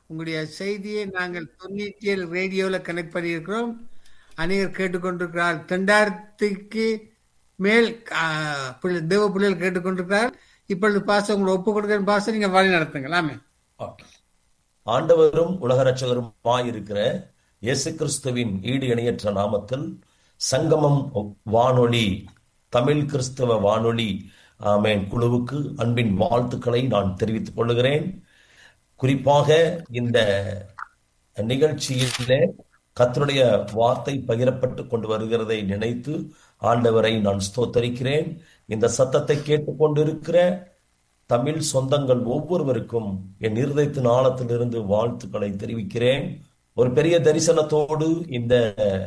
உங்களுடைய செய்தியை நாங்கள் 97 ரேடியோவில் கனெக்ட் பண்ணியிருக்கிறோம். அநேகர் கேட்டுக்கொண்டிருக்கிறார். 2000க்கு மேல் தேவ பிள்ளைகள் கேட்டுக்கொண்டிருக்கிறார். இப்பொழுது பாச உங்களை ஒப்பு கொடுக்கிற பாச நீங்க வழி நடத்துங்களாமே. ஆண்டவரும் உலக ரட்சகருமாயிருக்கிற இயேசு கிறிஸ்துவின் ஈடு இணையற்ற நாமத்தில் சங்கமம் வானொலி, தமிழ் கிறிஸ்தவ வானொலி ஆமென் குழுவுக்கு அன்பின் வாழ்த்துக்களை நான் தெரிவித்துக் கொள்கிறேன். குறிப்பாக இந்த நிகழ்ச்சியிலே கர்த்தருடைய வார்த்தை பகிரப்பட்டு கொண்டு வருகிறதை நினைத்து ஆண்டவரை நான் ஸ்தோத்தரிக்கிறேன். இந்த சத்தத்தை கேட்டுக்கொண்டிருக்கிற தமிழ் சொந்தங்கள் ஒவ்வொருவருக்கும் என் இருதயத்தின் ஆழத்திலிருந்து வாழ்த்துக்களை தெரிவிக்கிறேன். ஒரு பெரிய தரிசனத்தோடு இந்த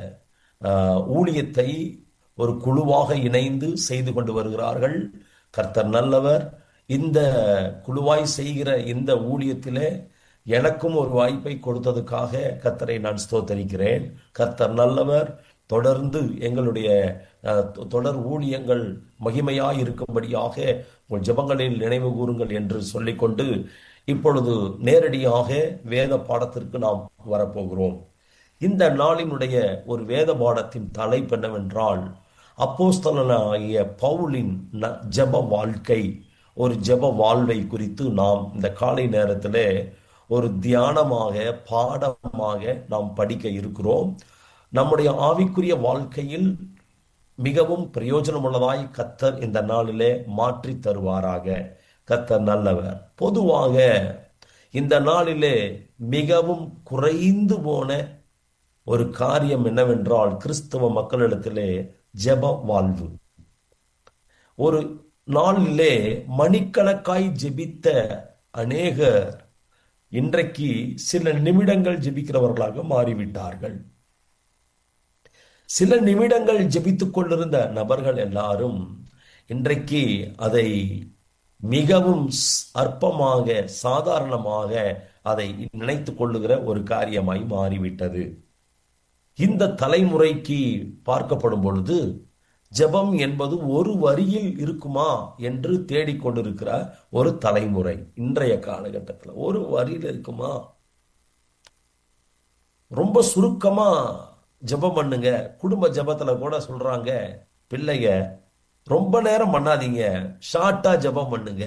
ஊழியத்தை ஒரு குழுவாக இணைந்து செய்து கொண்டு வருகிறார்கள். கர்த்தர் நல்லவர். இந்த குழுவாய் செய்கிற இந்த ஊழியத்திலே எனக்கும் ஒரு வாய்ப்பை கொடுத்ததுக்காக கர்த்தரை நான் ஸ்தோத்தரிக்கிறேன். கர்த்தர் நல்லவர். தொடர்ந்து எங்களுடைய தொடர் ஊழியங்கள் மகிமையாய் இருக்கும்படியாக உங்கள் ஜெபங்களில் நினைவு கூறுங்கள் என்று சொல்லிக்கொண்டு இப்பொழுது நேரடியாக வேத பாடத்திற்கு நாம் வரப்போகிறோம். இந்த நாளினுடைய ஒரு வேத பாடத்தின் தலைப்பு என்னவென்றால், அப்போஸ்தலனாகிய பவுலின் ஜெப வாழ்க்கை, ஒரு ஜெப வாழ்வை குறித்து நாம் இந்த காலை நேரத்திலே ஒரு தியானமாக பாடமாக நாம் படிக்க இருக்கிறோம். நம்முடைய ஆவிக்குரிய வாழ்க்கையில் மிகவும் பிரயோஜனமுள்ளதாய் கர்த்தர் இந்த நாளிலே மாற்றி தருவாராக. கர்த்தர் நல்லவர். பொதுவாக இந்த நாளிலே மிகவும் குறைந்து போன ஒரு காரியம் என்னவென்றால், கிறிஸ்தவ மக்களிடத்திலே ஜெப வாழ்வு. ஒரு நாளிலே மணிக்கணக்காய் ஜெபித்த அநேகர் இன்றைக்கு சில நிமிடங்கள் ஜெபிக்கிறவர்களாக மாறிவிட்டார்கள். சில நிமிடங்கள் ஜெபித்துக் கொண்டிருந்த நபர்கள் எல்லாரும் இன்றைக்கு அதை மிகவும் அற்பமாக சாதாரணமாக அதை நினைத்துக் கொள்ளுகிற ஒரு காரியமாய் மாறிவிட்டது. இந்த தலைமுறைக்கு பார்க்கப்படும் பொழுது ஜெபம் என்பது ஒரு வரியில் இருக்குமா என்று தேடிக்கொண்டிருக்கிற ஒரு தலைமுறை இன்றைய காலகட்டத்தில். ஒரு வரியில் இருக்குமா? ரொம்ப சுருக்கமா ஜெபம் பண்ணுங்க. குடும்ப ஜெபத்துல கூட சொல்றாங்க, பிள்ளைங்க ரொம்ப நேரம் பண்ணாதீங்க, ஷார்ட்டா ஜெபம் பண்ணுங்க.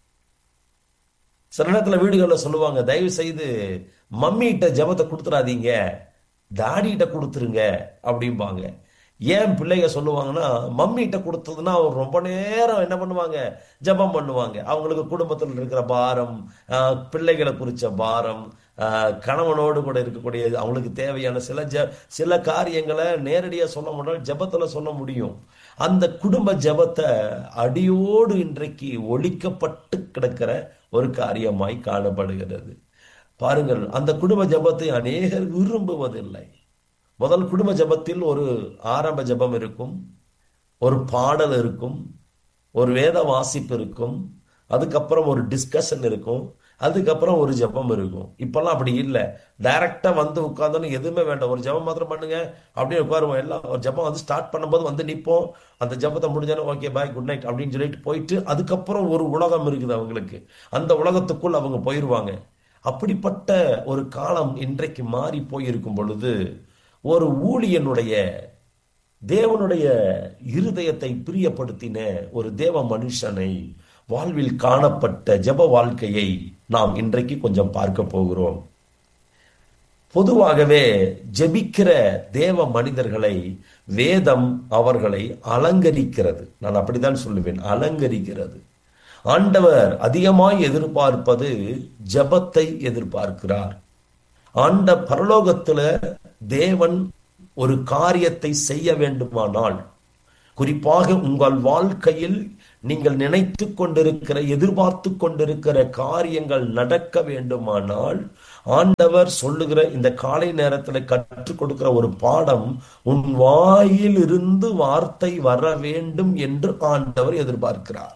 சில நேரத்துல வீடுகள்ல சொல்லுவாங்க, தயவு செய்து மம்மிகிட்ட ஜெபத்தை கொடுத்துடாதீங்க, டாடிகிட்ட கொடுத்துருங்க அப்படிம்பாங்க. ஏன் பிள்ளைங்க சொல்லுவாங்கன்னா, மம்மிகிட்ட கொடுத்ததுன்னா அவர் ரொம்ப நேரம் என்ன பண்ணுவாங்க, ஜெபம் பண்ணுவாங்க. அவங்களுக்கு குடும்பத்தில் இருக்கிற பாரம், பிள்ளைகளை குறிச்ச பாரம், கணவனோடு கூட இருக்கக்கூடிய அவங்களுக்கு தேவையான சில காரியங்களை நேரடியாக சொல்ல முடியாது, ஜெபத்துல சொல்ல முடியும். அந்த குடும்ப ஜெபத்தை அடியோடு இன்றைக்கு ஒழிக்கப்பட்டு கிடக்கிற ஒரு காரியமாய் காணப்படுகிறது. பாருங்கள், அந்த குடும்ப ஜெபத்தை அநேகர் விரும்புவதில்லை. முதல் குடும்ப ஜெபத்தில் ஒரு ஆரம்ப ஜெபம் இருக்கும், ஒரு பாடல் இருக்கும், ஒரு வேத வாசிப்பு இருக்கும், அதுக்கப்புறம் ஒரு டிஸ்கஷன் இருக்கும், அதுக்கப்புறம் ஒரு ஜெபம் இருக்கும். இப்பெல்லாம் அப்படி இல்லை. டைரக்டா வந்து உட்கார்ந்தோன்னு எதுவுமே வேண்டாம், ஒரு ஜெபம் மாத்திரம் பண்ணுங்க அப்படின்னு உட்காருவோம். எல்லாம் ஒரு ஜெபம் வந்து ஸ்டார்ட் பண்ணும்போது வந்து நிற்போம், அந்த ஜெபத்தை முடிஞ்சாலும் ஓகே பாய் குட் நைட் அப்படின்னு சொல்லிட்டு போயிட்டு அதுக்கப்புறம் ஒரு உலகம் இருக்குது அவங்களுக்கு, அந்த உலகத்துக்குள் அவங்க போயிடுவாங்க. அப்படிப்பட்ட ஒரு காலம் இன்றைக்கு மாறி போயிருக்கும் பொழுது, ஒரு ஊழியனுடைய தேவனுடைய இருதயத்தை பிரியப்படுத்தின ஒரு தேவ மனுஷனை வாழ்வில் காணப்பட்ட ஜெப வாழ்க்கையை நாம் இன்றைக்கு கொஞ்சம் பார்க்க போகிறோம். பொதுவாகவே ஜெபிக்கிற தேவ மனிதர்களை வேதம் அவர்களை அலங்கரிக்கிறது. நான் அப்படித்தான் சொல்லுவேன், அலங்கரிக்கிறது. ஆண்டவர் அதிகமாய் எதிர்பார்ப்பது ஜெபத்தை எதிர்பார்க்கிறார். பரலோகத்துல தேவன் ஒரு காரியத்தை செய்ய வேண்டுமானால், குறிப்பாக உங்கள் வாழ்க்கையில் நீங்கள் நினைத்து கொண்டிருக்கிற எதிர்பார்த்து கொண்டிருக்கிற காரியங்கள் நடக்க வேண்டுமானால், ஆண்டவர் சொல்லுகிற இந்த காலை நேரத்தில் கற்றுக் கொடுக்கிற ஒரு பாடம், உன் வாயில் இருந்து வார்த்தை வர வேண்டும் என்று ஆண்டவர் எதிர்பார்க்கிறார்.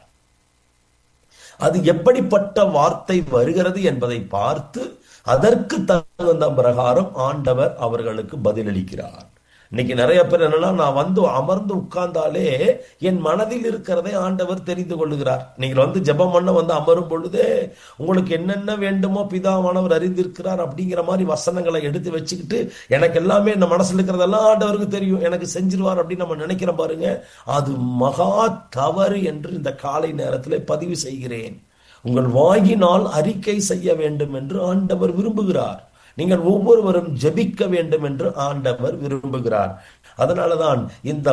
அது எப்படிப்பட்ட வார்த்தை வருகிறது என்பதை பார்த்து அதற்கு தகுந்த பிரகாரம் ஆண்டவர் அவர்களுக்கு பதிலளிக்கிறார். இன்னைக்கு நிறைய பேர் என்னன்னா, நான் வந்து அமர்ந்து உட்கார்ந்தாலே என் மனதில் இருக்கிறதை ஆண்டவர் தெரிந்து கொள்ளுகிறார். நீங்கள் வந்து ஜெபம் பண்ண வந்து அமரும் பொழுதே உங்களுக்கு என்னென்ன வேண்டுமோ பிதாவானவர் அறிந்திருக்கிறார் அப்படிங்கிற மாதிரி வசனங்களை எடுத்து வச்சுக்கிட்டு, எனக்கு எல்லாமே இந்த மனசுல இருக்கிறதெல்லாம் ஆண்டவருக்கு தெரியும், எனக்கு செஞ்சிருவார் அப்படின்னு நம்ம நினைக்கிறோம் பாருங்க. அது மகா தவறு என்று இந்த காலை நேரத்தில் பதிவு செய்கிறேன். உங்கள் வாயினால் அறிக்கை செய்ய வேண்டும் என்று ஆண்டவர் விரும்புகிறார். நீங்கள் ஒவ்வொருவரும் ஜெபிக்க வேண்டும் என்று ஆண்டவர் விரும்புகிறார். அதனாலதான் இந்த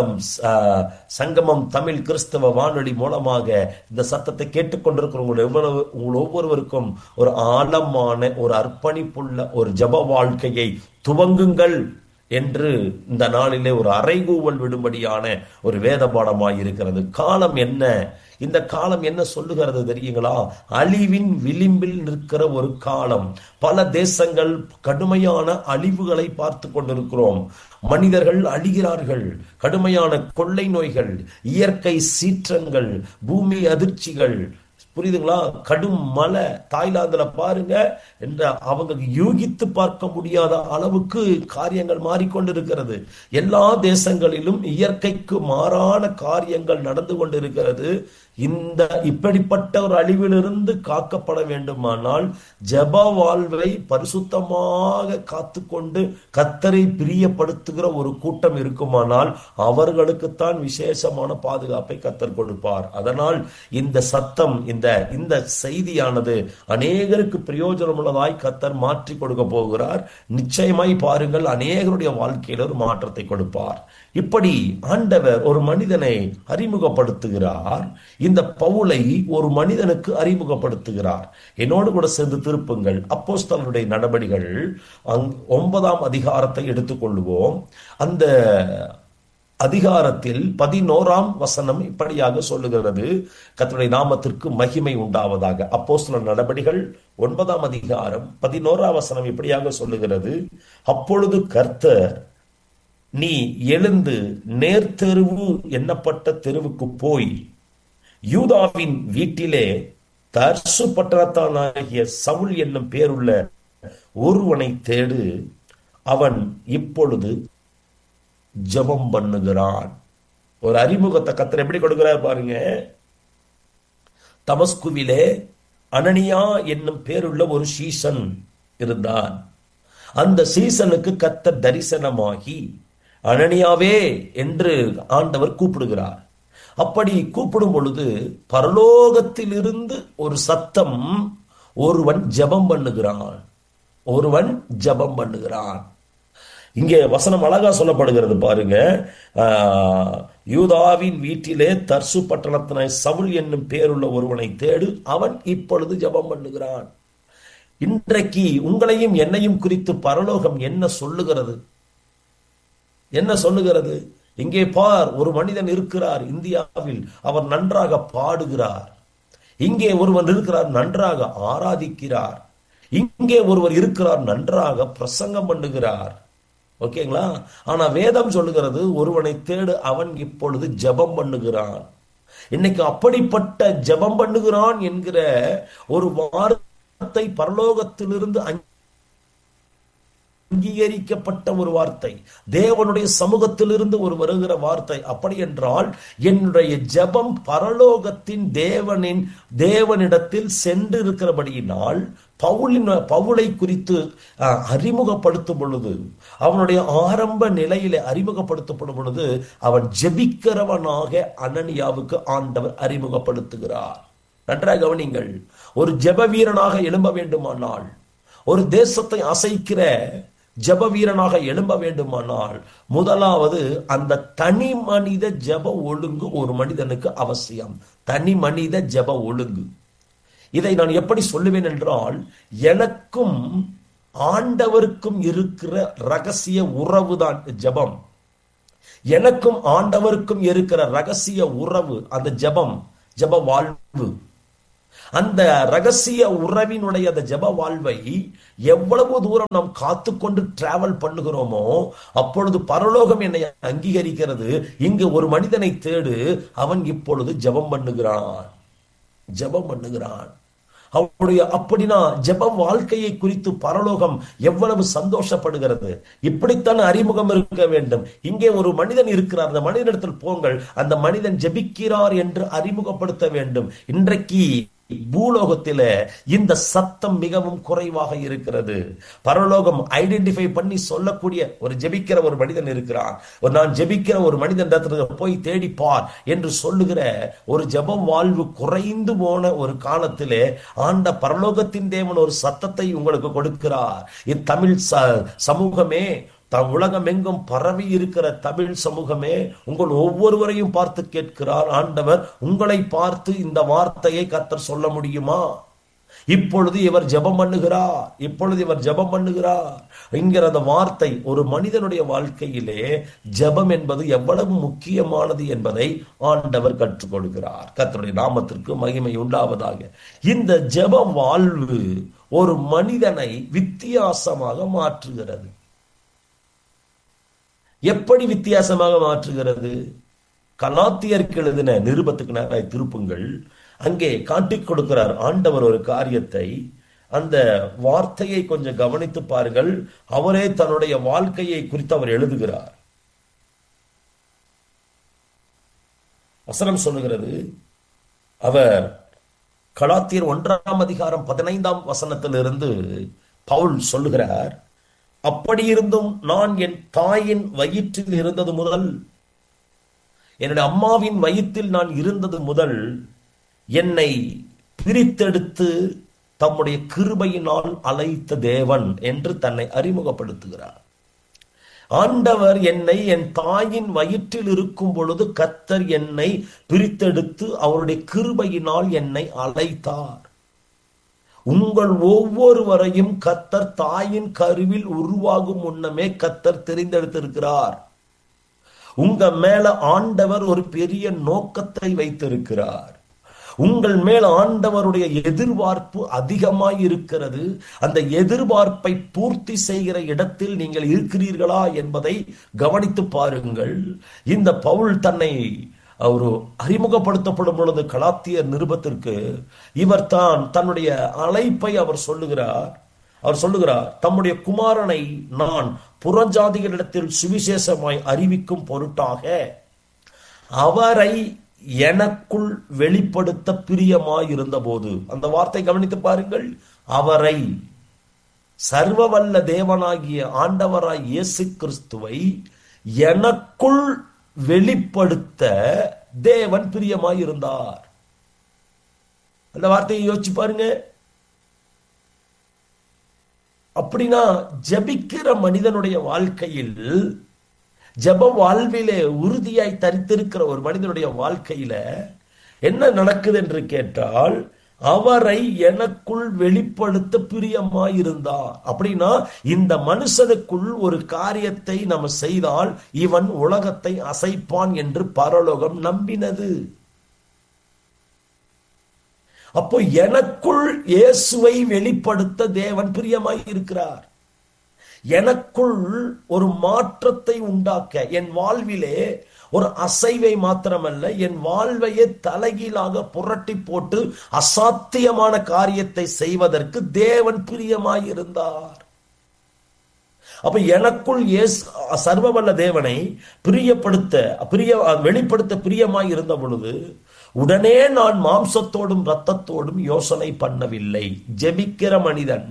சங்கமம் தமிழ் கிறிஸ்தவ வானொலி மூலமாக இந்த சத்தத்தை கேட்டுக்கொண்டிருக்கிற உங்கள் ஒவ்வொருவருக்கும் ஒரு ஆழமான ஒரு அர்ப்பணிப்புள்ள ஒரு ஜெப வாழ்க்கையை துவங்குங்கள் என்று இந்த நாளிலே ஒரு அறைகூவல் விடும்படியான ஒரு வேத பாடமாய் இருக்கிறது. காலம் என்ன? இந்த காலம் என்ன சொல்லுகிறது தெரியுங்களா? அழிவின் விளிம்பில் நிற்கிற ஒரு காலம். பல தேசங்கள் கடுமையான அழிவுகளை பார்த்து கொண்டிருக்கிறோம். மனிதர்கள் அழிகிறார்கள். கடுமையான கொள்ளை நோய்கள், இயற்கை சீற்றங்கள், பூமி அதிர்ச்சிகள், புரியுதுங்களா? கடும் மழை தாய்லாந்துல பாருங்க என்ற அவங்க யூகித்து பார்க்க முடியாத அளவுக்கு காரியங்கள் மாறிக்கொண்டிருக்கிறது. எல்லா தேசங்களிலும் இயற்கைக்கு மாறான காரியங்கள் நடந்து கொண்டிருக்கிறது. இந்த இப்படிப்பட்ட ஒரு அழிவிலிருந்து காக்கப்பட வேண்டுமானால் ஜெப வாழ்வை பரிசுத்தமாக காத்துக்கொண்டு கர்த்தரை பிரியப்படுத்துகிற ஒரு கூட்டம் இருக்குமானால் அவர்களுக்குத்தான் விசேஷமான பாதுகாப்பை கர்த்தர் கொடுப்பார். அதனால் இந்த சத்தம், இந்த செய்தியானது அநேகருக்கு பிரயோஜனம் உள்ளதாய் கர்த்தர் மாற்றி கொடுக்க போகிறார். நிச்சயமாய் பாருங்கள், அநேகருடைய வாழ்க்கையில் ஒரு மாற்றத்தை கொடுப்பார். இப்படி ஆண்டவர் ஒரு மனிதனை அறிமுகப்படுத்துகிறார். இந்த பவுலை ஒரு மனிதனுக்கு அறிமுகப்படுத்துகிறார். என்னோடு கூட சேர்ந்து திருப்புங்கள் அப்போஸ்தலருடைய நடபடிகள் 9ஆம் அதிகாரத்தை எடுத்துக்கொள்வோம். அந்த அதிகாரத்தில் 11ஆம் வசனம் இப்படியாக சொல்லுகிறது. கர்த்தருடைய நாமத்திற்கு மகிமை உண்டாவதாக. அப்போஸ்தலர் நடபடிகள் 9ஆம் அதிகாரம் 11ஆம் வசனம் இப்படியாக சொல்லுகிறது. அப்பொழுது கர்த்தர், நீ எழுந்து நேர்த்தெருவு எண்ணப்பட்ட தெருவுக்கு போய் யூதாவின் வீட்டிலே தர்சு பட்டணத்தானாகிய சவுல் என்னும் பேருள்ள ஒருவனை தேடு, அவன் இப்பொழுது ஜெபம் பண்ணுகிறான். ஒரு அறிமுகத்தை கர்த்தர் எப்படி கொடுக்கிறார் பாருங்க. தமஸ்குவிலே அனனியா என்னும் பேருள்ள ஒரு சீசன் இருந்தான். அந்த சீசனுக்கு கர்த்தர் தரிசனமாகி அனனியாவே என்று ஆண்டவர் கூப்பிடுகிறார். அப்படி கூப்பிடும் பொழுது பரலோகத்திலிருந்து ஒரு சத்தம், ஒருவன் ஜெபம் பண்ணுகிறான், ஒருவன் ஜெபம் பண்ணுகிறான். இங்கே வசனம் அழகா சொல்லப்படுகிறது பாருங்க. யூதாவின் வீட்டிலே தர்சு பட்டணத்தின சவுல் என்னும் பேருள்ள ஒருவனை தேடு, அவன் இப்பொழுது ஜெபம் பண்ணுகிறான். இன்றைக்கு உங்களையும் என்னையும் குறித்து பரலோகம் என்ன சொல்லுகிறது? என்ன சொல்லுகிறது? இங்கே பார், ஒரு மனிதன் இருக்கிறார் இந்தியாவில், அவர் நன்றாக பாடுகிறார். இங்கே ஒருவன் இருக்கிறார், நன்றாக ஆராதிக்கிறார். இங்கே ஒருவர் இருக்கிறார், நன்றாக பிரசங்கம் பண்ணுகிறார். ஓகேங்களா? ஆனா வேதம் சொல்லுகிறது, ஒருவனை தேடு, அவன் இப்பொழுது ஜெபம் பண்ணுகிறான். இன்னைக்கு அப்படிப்பட்ட ஜெபம் பண்ணுகிறான் என்கிற ஒரு வார்த்தை பரலோகத்திலிருந்து அங்கீகரிக்கப்பட்ட ஒரு வார்த்தை, தேவனுடைய சமூகத்திலிருந்து ஒரு வருகிற வார்த்தை. அப்படி என்றால் என்னுடைய ஜெபம் பரலோகத்தின் தேவனிடத்தில் சென்று இருக்கிறபடியினால் பவுலை குறித்து அறிமுகப்படுத்தும் பொழுது, அவனுடைய ஆரம்ப நிலையிலே அறிமுகப்படுத்தப்படும் பொழுது, அவன் ஜெபிக்கிறவனாக அனனியாவுக்கு ஆண்டவர் அறிமுகப்படுத்துகிறார். நன்றாக கவனிங்கள். ஒரு ஜெப வீரனாக எழும்ப வேண்டுமானால், ஒரு தேசத்தை அசைக்கிற ஜெப வீரனாக எழும்ப வேண்டுமானால், முதலாவது அந்த தனி மனித ஜெப ஒழுங்கு ஒரு மனிதனுக்கு அவசியம். தனி மனித ஜெப ஒழுங்கு. இதை நான் எப்படி சொல்லுவேன் என்றால், எனக்கும் ஆண்டவருக்கும் இருக்கிற ரகசிய உறவு தான் ஜெபம். எனக்கும் ஆண்டவருக்கும் இருக்கிற ரகசிய உறவு அந்த ஜெபம், ஜெப வாழ்வு. அந்த ரகசிய உறவினுடைய அந்த ஜெப வாழ்வை எவ்வளவு தூரம் நாம் காத்துக்கொண்டு டிராவல் பண்ணுகிறோமோ அப்பொழுது பரலோகம் என்னை அங்கீகரிக்கிறது. இங்கு ஒரு மனிதனை தேடு, அவன் இப்பொழுது ஜெபம் பண்ணுகிறான், ஜெபம் பண்ணுகிறான். அப்படின்னா ஜெப வாழ்க்கையை குறித்து பரலோகம் எவ்வளவு சந்தோஷப்படுகிறது. இப்படித்தான் அறிமுகம் இருக்க வேண்டும். இங்கே ஒரு மனிதன் இருக்கிறார், அந்த மனிதனிடத்தில் போங்கள், அந்த மனிதன் ஜெபிக்கிறார் என்று அறிமுகப்படுத்த வேண்டும். இன்றைக்கு பூலோகத்தில இந்த சத்தம் மிகவும் குறைவாக இருக்கிறது. பரலோகம் ஐடென்டிஃபை பண்ணி சொல்லக்கூடிய ஒரு ஜெபிக்கிற ஒரு மனிதன் இருக்கிறான், நான் ஜெபிக்கிற ஒரு மனிதன் போய் தேடிப்பார் என்று சொல்லுகிற ஒரு ஜெபம் வாழ்வு குறைந்து போன ஒரு காலத்திலே ஆண்ட பரலோகத்தின் தேவன் ஒரு சத்தத்தை உங்களுக்கு கொடுக்கிறார். இத்தமிழ் சமூகமே, உலகம் எங்கும் பரவி இருக்கிற தமிழ் சமூகமே, உங்கள் ஒவ்வொருவரையும் பார்த்து கேட்கிறார் ஆண்டவர், உங்களை பார்த்து இந்த வார்த்தையை கர்த்தர் சொல்ல முடியுமா? இப்பொழுது இவர் ஜெபம் பண்ணுகிறார், இப்பொழுது இவர் ஜெபம் பண்ணுகிறார் என்கிற அந்த வார்த்தை ஒரு மனிதனுடைய வாழ்க்கையிலே ஜெபம் என்பது எவ்வளவு முக்கியமானது என்பதை ஆண்டவர் கற்றுக் கொடுக்கிறார். கர்த்தருடைய நாமத்திற்கு மகிமை உண்டாவதாக. இந்த ஜெப வாழ்வு ஒரு மனிதனை வித்தியாசமாக மாற்றுகிறது. எப்படி வித்தியாசமாக மாற்றுகிறது? கலாத்தியருக்கு எழுதின நிருபத்துக்கு நேராய் திருப்புங்கள். அங்கே காட்டிக் கொடுக்கிறார் ஆண்டவர் ஒரு காரியத்தை. அந்த வார்த்தையை கொஞ்சம் கவனித்து பாருங்கள். அவரே தன்னுடைய வாழ்க்கையை குறித்து அவர் எழுதுகிறார். வசனம் சொல்லுகிறது, அவர் கலாத்தியர் 1:15 பவுல் சொல்லுகிறார், அப்படி இருந்தும் நான் என் தாயின் வயிற்றில் இருந்தது முதல், என்னுடைய அம்மாவின் வயிற்றில் நான் இருந்தது முதல் என்னை பிரித்தெடுத்து தம்முடைய கிருபையினால் அழைத்த தேவன் என்று தன்னை அறிமுகப்படுத்துகிறார். ஆண்டவர் என்னை என் தாயின் வயிற்றில் இருக்கும் பொழுது கர்த்தர் என்னை பிரித்தெடுத்து அவருடைய கிருபையினால் என்னை அழைத்தார். உங்கள் ஒவ்வொருவரையும் கர்த்தர் தாயின் கருவில் உருவாகும் முன்னமே கர்த்தர் தெரிந்தெடுத்திருக்கிறார். உங்க மேல ஆண்டவர் ஒரு பெரிய நோக்கத்தை வைத்திருக்கிறார். உங்கள் மேல் ஆண்டவருடைய எதிர்பார்ப்பு அதிகமாய் இருக்கிறது. அந்த எதிர்பார்ப்பை பூர்த்தி செய்கிற இடத்தில் நீங்கள் இருக்கிறீர்களா என்பதை கவனித்து பாருங்கள். இந்த பவுல் தன்னை அவர் அறிமுகப்படுத்தப்படும் பொழுது கலாத்தியர் நிருபத்திற்கு இவர் தான் தன்னுடைய அழைப்பை அவர் சொல்லுகிறார். தம்முடைய குமாரனை நான் புறஜாதிகளிடத்தில் சுவிசேஷமாய் அறிவிக்கும் பொருட்டாக அவரை எனக்குள் வெளிப்படுத்த பிரியமாயிருந்த போது, அந்த வார்த்தை கவனித்து பாருங்கள். அவரை, சர்வவல்ல தேவனாகிய ஆண்டவராய் இயேசு கிறிஸ்துவை எனக்குள் வெளிப்படுத்த தேவன் பிரியமாயிருந்தார். அந்த வார்த்தையை யோசிச்சு பாருங்க. அப்படின்னா ஜெபிக்கிற மனிதனுடைய வாழ்க்கையில், ஜெப வாழ்விலே உறுதியாய் தரித்திருக்கிற ஒரு மனிதனுடைய வாழ்க்கையில என்ன நடக்குது என்று கேட்டால், அவரை எனக்குள் வெளிப்படுத்த பிரியமாயிருந்தார். அப்படின்னா இந்த மனுஷனுக்குள் ஒரு காரியத்தை நம்ம செய்தால் இவன் உலகத்தை அசைப்பான் என்று பரலோகம் நம்பினது. அப்போ எனக்குள் இயேசுவை வெளிப்படுத்த தேவன் பிரியமாய் இருக்கிறார். எனக்குள் ஒரு மாற்றத்தை உண்டாக்க, என் வாழ்விலே ஒரு அசைவை மாத்திரமல்ல, என் வாழ்வையே தலைகீழாக புரட்டி போட்டு அசாத்தியமான காரியத்தை செய்வதற்கு தேவன் பிரியமாயிருந்தார். அப்ப எனக்குள் சர்வவல்ல தேவனை வெளிப்படுத்த பிரியமாய் இருந்த பொழுது உடனே நான் மாம்சத்தோடும் இரத்தத்தோடும் யோசனை பண்ணவில்லை. ஜெபிக்கிற மனிதன்,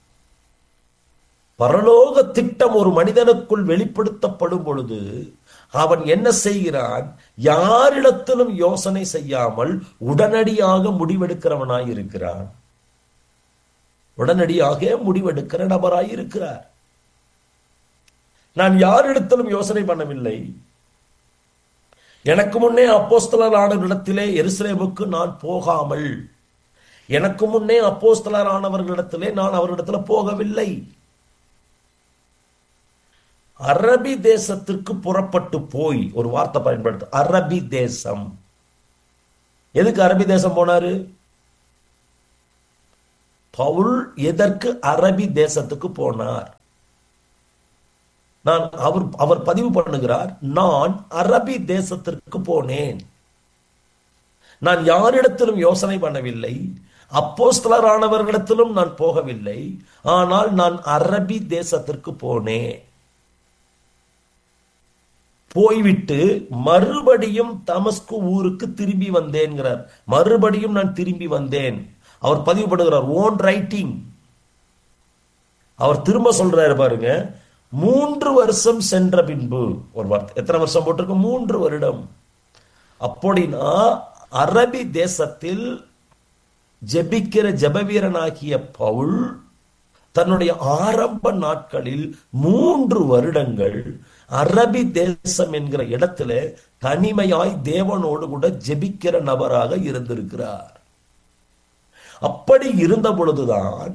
பரலோக திட்டம் ஒரு மனிதனுக்குள் வெளிப்படுத்தப்படும் பொழுது அவன் என்ன செய்கிறான்? யாரிடத்திலும் யோசனை செய்யாமல் உடனடியாக முடிவெடுக்கிறவனாய் இருக்கிறான். உடனடியாக முடிவெடுக்கிற நபராய் இருக்கிறார். நான் யாரிடத்திலும் யோசனை பண்ணவில்லை. எனக்கு முன்னே அப்போஸ்தலரானவர்களிடத்திலே எருசலேமுக்கு நான் போகாமல், எனக்கு முன்னே அப்போஸ்தலரானவர்களிடத்திலே நான் அவரிடத்துல போகவில்லை. அரபி தேசத்திற்கு புறப்பட்டு போய், ஒரு வார்த்தை பயன்படுத்த, அரபி தேசம். எதுக்கு அரபி தேசம் போனாரு பவுல்? எதற்கு அரபி தேசத்துக்கு போனார்? அவர் பதிவு பண்ணுகிறார், நான் அரபி தேசத்திற்கு போனேன். நான் யாரிடத்திலும் யோசனை பண்ணவில்லை. அப்போஸ்தலரானவர்களிடத்திலும் நான் போகவில்லை, ஆனால் நான் அரபி தேசத்திற்கு போனேன். போய்விட்டு மறுபடியும் தமஸ்கு ஊருக்கு திரும்பி வந்தேன்கிறார். மறுபடியும் நான் திரும்பி வந்தேன். அவர் பதிவு பண்ணுகிறார், ஓன் ரைட்டிங். அவர் திரும்ப சொல்றாரு பாருங்க, 3 வருஷம் சென்ற பின்பு. ஒரு வார்த்தை எத்தனை வருஷம் போட்டிருக்கு? 3 வருடம். அப்படின்னா அரபி தேசத்தில் ஜெபிக்கிற ஜெபவீரனாகிய பவுல் தன்னுடைய ஆரம்ப நாட்களில் 3 வருடங்கள் அரபி தேசம் என்கிற இடத்துல தனிமையாய் தேவனோடு கூட ஜெபிக்கிற நபராக இருந்திருக்கிறார். அப்படி இருந்த பொழுதுதான்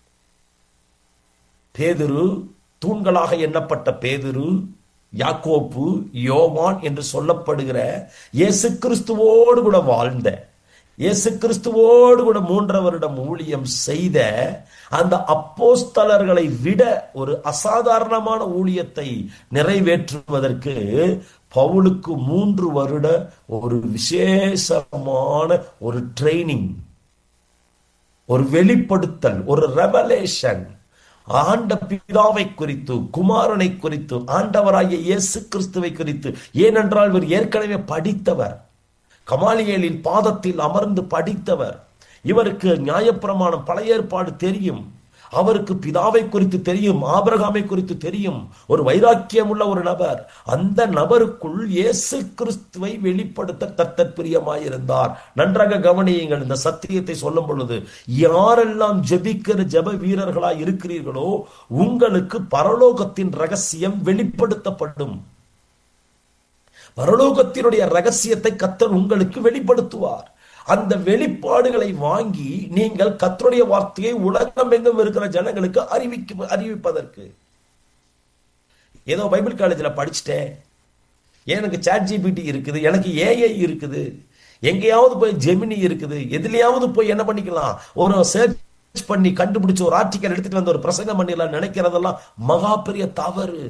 பேதுரு, தூண்களாக எண்ணப்பட்ட பேதுரு, யாக்கோப்பு, யோவான் என்று சொல்லப்படுகிற இயேசு கிறிஸ்துவோடு கூட வாழ்ந்த, இயேசு கிறிஸ்துவோடு கூட 3 வருடம் ஊழியம் செய்த அந்த அப்போஸ்தலர்களை விட ஒரு அசாதாரணமான ஊழியத்தை நிறைவேற்றுவதற்கு பவுலுக்கு 3 வருட ஒரு விசேஷமான ஒரு ட்ரைனிங், ஒரு வெளிப்படுத்தல், ஒரு ரெவலேஷன், ஆண்ட பிதாவை குறித்து, குமாரனை குறித்து, ஆண்டவராகிய இயேசு கிறிஸ்துவை குறித்து. ஏனென்றால் இவர் ஏற்கனவே படித்தவர், கமாலியேலின் பாதத்தில் அமர்ந்து படித்தவர். இவருக்கு நியாயப்பிரமாணம், பழைய ஏற்பாடு தெரியும். அவருக்கு பிதாவை குறித்து தெரியும், ஆபிரகாமை குறித்து தெரியும். ஒரு வைராக்கியம் உள்ள ஒரு நபர். அந்த நபருக்குள் இயேசு கிறிஸ்துவை வெளிப்படுத்த கர்த்தர் பிரியமாயிருந்தார். நன்றாக கவனியுங்கள். இந்த சத்தியத்தை சொல்லும் பொழுது, யாரெல்லாம் ஜெபிக்கிற ஜெப வீரர்களாய் இருக்கிறீர்களோ உங்களுக்கு பரலோகத்தின் ரகசியம் வெளிப்படுத்தப்படும். பரலோகத்தினுடைய ரகசியத்தை கர்த்தர் உங்களுக்கு வெளிப்படுத்துவார். அந்த வெளிப்பாடுகளை வாங்கி நீங்கள் கர்த்தருடைய வார்த்தையை உலகம் எங்கும் இருக்கிற ஜனங்களுக்கு அறிவிப்பதற்கு. ஏதோ பைபிள் காலேஜில் படிச்சுட்டேன், எனக்கு சாட் ஜிபிடி இருக்குது, எனக்கு ஏஐ இருக்குது, எங்கேயாவது போய் ஜெமினி இருக்குது, எதுலையாவது போய் என்ன பண்ணிக்கலாம், ஒரு சர்ச் பண்ணி கண்டுபிடிச்சு ஒரு ஆர்டிக்கல் எடுத்துட்டு வந்து ஒரு பிரசங்கம் பண்ணிடலாம் நினைக்கிறதெல்லாம் மகா பெரிய தவறு.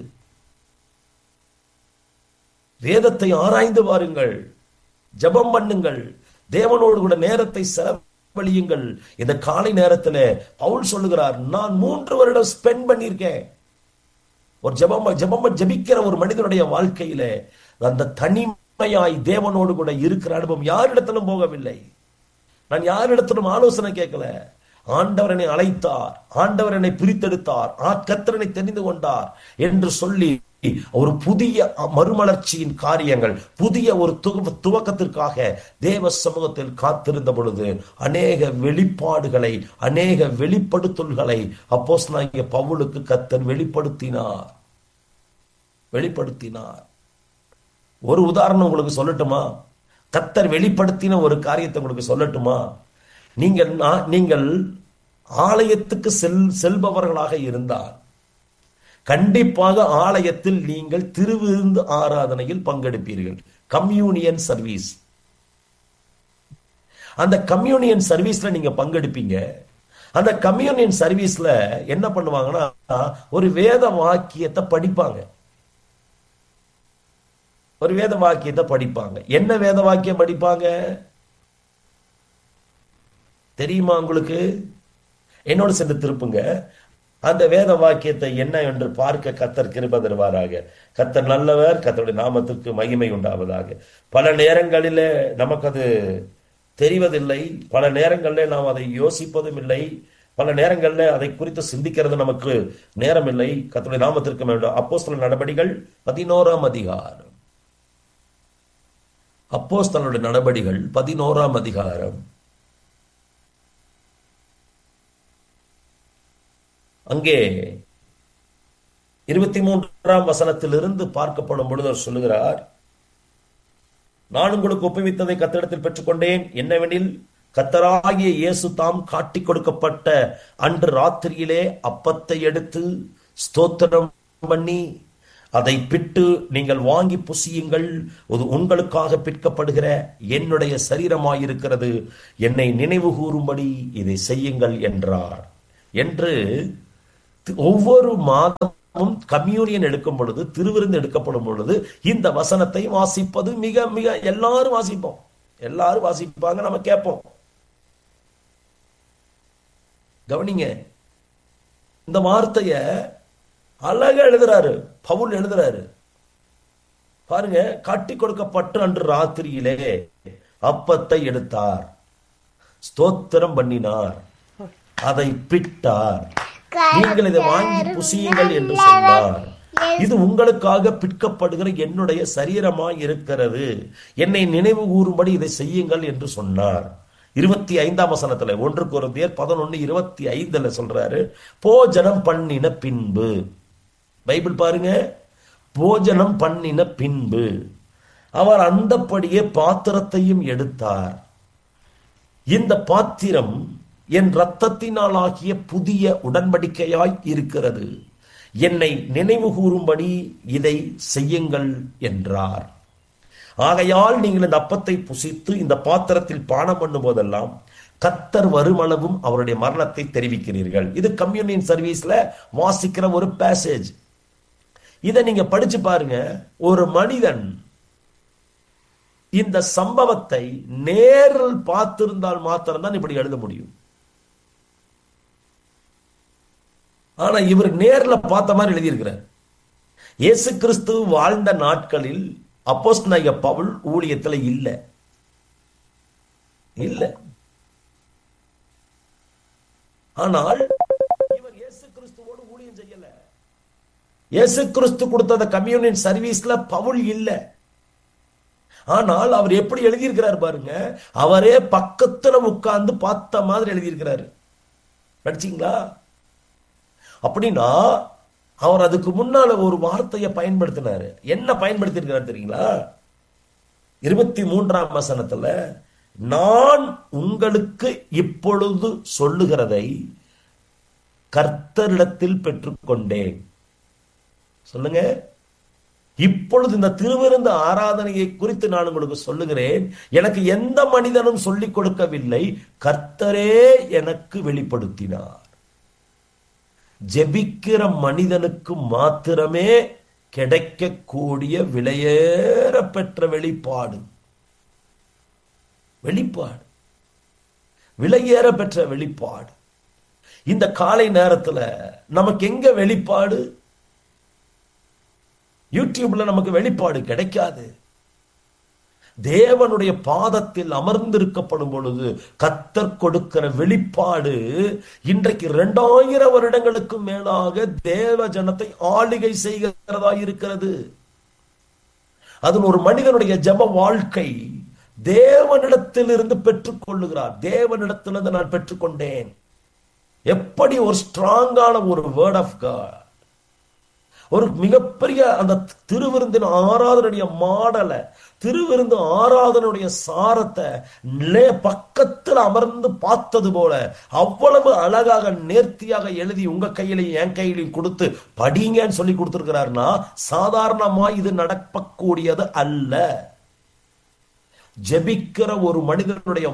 வேதத்தை ஆராய்ந்து பாருங்கள், ஜெபம் பண்ணுங்கள், தேவனோடு கூட நேரத்தை செலவழியுங்கள். இந்த காலை நேரத்தில் பவுல் சொல்லுகிறார், நான் 3 வருடம் ஸ்பெண்ட் பண்ணியிருக்கேன். ஒரு ஜெபிக்கிற ஒரு மனிதனுடைய வாழ்க்கையில அந்த தனிமையாய் தேவனோடு கூட இருக்கிற அனுபவம். யாரிடத்திலும் போகவில்லை, நான் யாரிடத்திலும் ஆலோசனை கேட்கல. ஆண்டவர் என்னை அழைத்தார், ஆண்டவர் என்னை பிரித்தெடுத்தார், கர்த்தர் தெரிந்து கொண்டார் என்று சொல்லி ஒரு புதிய மறுமலர்ச்சியின் காரியங்கள், புதிய ஒரு துவக்கத்திற்காக தேவ சமூகத்தில் காத்திருந்த பொழுது அநேக வெளிப்பாடுகளை, அநேக வெளிப்படுத்தல்களை அப்போஸ்தலனாகிய பவுலுக்கு கர்த்தர் வெளிப்படுத்தினார். ஒரு உதாரணம் உங்களுக்கு சொல்லட்டுமா? கர்த்தர் வெளிப்படுத்தின ஒரு காரியத்தை உங்களுக்கு சொல்லட்டுமா? நீங்கள் ஆலயத்துக்கு செல்பவர்களாக இருந்தால் கண்டிப்பாக ஆலயத்தில் நீங்கள் திருவிருந்து ஆராதனையில் பங்கெடுப்பீர்கள். Communion service. அந்த கம்யூனியன் சர்வீஸ்ல நீங்க பங்கெடுப்பீங்க. அந்த கம்யூனியன் சர்வீஸ்ல என்ன பண்ணுவாங்கன்னா, ஒரு வேத வாக்கியத்தை படிப்பாங்க. ஒரு வேத வாக்கியத்தை படிப்பாங்க. என்ன வேத வாக்கியம் படிப்பாங்க தெரியுமா உங்களுக்கு? என்னோட சேர்ந்து திருப்புங்க. அந்த வேத வாக்கியத்தை என்ன என்று பார்க்க கர்த்தர் கிருபை தருவாராக. கர்த்தர் நல்லவர், கர்த்தருடைய நாமத்திற்கு மகிமை உண்டாவதாக. பல நேரங்களிலே நமக்கு அது தெரிவதில்லை, பல நேரங்களிலே நாம் அதை யோசிப்பதும் இல்லை, பல நேரங்களில் அதை குறித்து சிந்திக்கிறது நமக்கு நேரம் இல்லை. கர்த்தருடைய நாமத்திற்கு வேண்டும். அப்போஸ்தலர் நடபடிகள் 11ஆம் அதிகாரம். அப்போஸ்தலருடைய நடபடிகள் 11ஆம் அதிகாரம். அங்கே 23ஆம் வசனத்திலிருந்து பார்க்கப்படும் பொழுது அவர் சொல்லுகிறார், நான் உங்களுக்கு ஒப்புவித்ததை கர்த்தரிடத்தில் பெற்றுக்கொண்டேன். என்னவெனில், கர்த்தராகிய இயேசு தாம் காட்டிக் கொடுக்கப்பட்ட அன்று ராத்திரியிலே அப்பத்தை எடுத்து ஸ்தோத்திரம் பண்ணி அதை பிட்டு, நீங்கள் வாங்கி புசியுங்கள், அது உங்களுக்காக பிற்கப்படுகிற என்னுடைய சரீரமாயிருக்கிறது, என்னை நினைவு கூறும்படி இதை செய்யுங்கள் என்றார் என்று ஒவ்வொரு மாதமும் கம்யூனியன் எடுக்கும் பொழுது, திருவிருந்து எடுக்கப்படும் பொழுது இந்த வசனத்தை வாசிப்பது மிக மிக எல்லாரும் வாசிப்போம், எல்லாரும் வாசிப்பாங்க, நம்ம கேட்போம். கவனிங்க, இந்த வார்த்தைய அழகா எழுதுறாரு, பவுல் எழுதுறாரு பாருங்க. காட்டி கொடுக்கப்பட்டு அன்று ராத்திரியிலே அப்பத்தை எடுத்தார், ஸ்தோத்திரம் பண்ணினார், அதை பிட்டார், நீங்கள் இதை வாங்கி புசியுங்கள் என்று சொன்னார். இது உங்களுக்காக பிற்கப்படுகிற என்னுடைய சரீரமாய் இருக்கிறது, என்னை நினைவு கூறும்படி இதை செய்யுங்கள் என்று சொன்னார். 25ஆம் வசனத்துல 1 கொரிந்தியர் 11:25 சொல்றாரு, போஜனம் பண்ணின பின்பு. பைபிள் பாருங்க, போஜனம் பண்ணின பின்பு அவர் அந்தப்படியே பாத்திரத்தையும் எடுத்தார். இந்த பாத்திரம் என் இரத்தத்தினால் ஆகிய புதிய உடன்படிக்கையாய் இருக்கிறது, என்னை நினைவு கூறும்படி இதை செய்யுங்கள் என்றார். ஆகையால் நீங்கள் இந்த அப்பத்தை புசித்து இந்த பாத்திரத்தில் பானம் பண்ணும் போதெல்லாம் கர்த்தர் வருமளவும் அவருடைய மரணத்தை தெரிவிக்கிறீர்கள். இது கம்யூனியன் சர்வீஸ்ல வாசிக்கிற ஒரு பேசேஜ். இதை நீங்க படிச்சு பாருங்க. ஒரு மனிதன் இந்த சம்பவத்தை நேரில் பார்த்திருந்தால் மாத்திரம்தான் இப்படி எழுத முடியும். ஆனா இவர் நேர்ல பார்த்த மாதிரி எழுதியிருக்கிறார். இயேசு கிறிஸ்து வாழ்ந்த நாட்களில் அப்போஸ்தலனாகிய பவுல் ஊழியத்துல இல்ல. ஆனால் இவர் இயேசு கிறிஸ்துவோடு ஊழியம் செய்யல. இயேசு கிறிஸ்து கொடுத்த கம்யூனியன் சர்வீஸ்ல பவுல் இல்ல. ஆனால் அவர் எப்படி எழுதியிருக்கிறார் பாருங்க, அவரே பக்கத்துல உட்கார்ந்து பார்த்த மாதிரி எழுதியிருக்கிறாரு. படிச்சீங்களா? அப்படின்னா அவர் அதுக்கு முன்னால ஒரு வார்த்தையை பயன்படுத்தினாரு. என்ன பயன்படுத்தி இருக்கிறார் தெரியுங்களா? 23ஆம் வசனத்துல, நான் உங்களுக்கு இப்பொழுது சொல்லுகிறதை கர்த்தரிடத்தில் பெற்றுக்கொண்டேன். சொல்லுங்க, இப்பொழுது இந்த திருவிருந்து ஆராதனையை குறித்து நான் உங்களுக்கு சொல்லுகிறேன். எனக்கு எந்த மனிதனும் சொல்லிக் கொடுக்கவில்லை, கர்த்தரே எனக்கு வெளிப்படுத்தினார். ஜெபிக்கிற மனிதனுக்கு மாத்திரமே கிடைக்கக்கூடிய விலையேற பெற்ற வெளிப்பாடு. விலையேற பெற்ற வெளிப்பாடு. இந்த காலை நேரத்துல நமக்கு எங்க வெளிப்பாடு? யூடியூப்ல நமக்கு வெளிப்பாடு கிடைக்காது. தேவனுடைய பாதத்தில் அமர்ந்திருக்கப்படும் பொழுது கர்த்தர் கொடுக்கிற வெளிப்பாடு இன்றைக்கு 2000 வருடங்களுக்கு மேலாக தேவ ஜனத்தை ஆளுகை செய்கிறதா இருக்கிறது. அதில் ஒரு மனிதனுடைய ஜெப வாழ்க்கை தேவனிடத்தில் இருந்து பெற்றுக் கொள்ளுகிறார். தேவனிடத்திலிருந்து நான் பெற்றுக்கொண்டேன். எப்படி ஒரு ஸ்ட்ராங்கான ஒரு வேர்ட் ஆஃப் காட், ஒரு மிகப்பெரிய அந்த திருவிருந்தின் ஆராதனுடைய மாடலை, திருவிருந்து ஆராதனுடைய சாரத்தை பக்கத்தில் அமர்ந்து பார்த்தது போல அவ்வளவு அழகாக நேர்த்தியாக எழுதி உங்க கையிலையும் என் கையிலையும் கொடுத்து படிங்கன்னு சொல்லி கொடுத்திருக்கிறார்னா சாதாரணமா இது நடக்கக்கூடியது அல்ல. ஜெபிக்கிற ஒரு மனிதனுடைய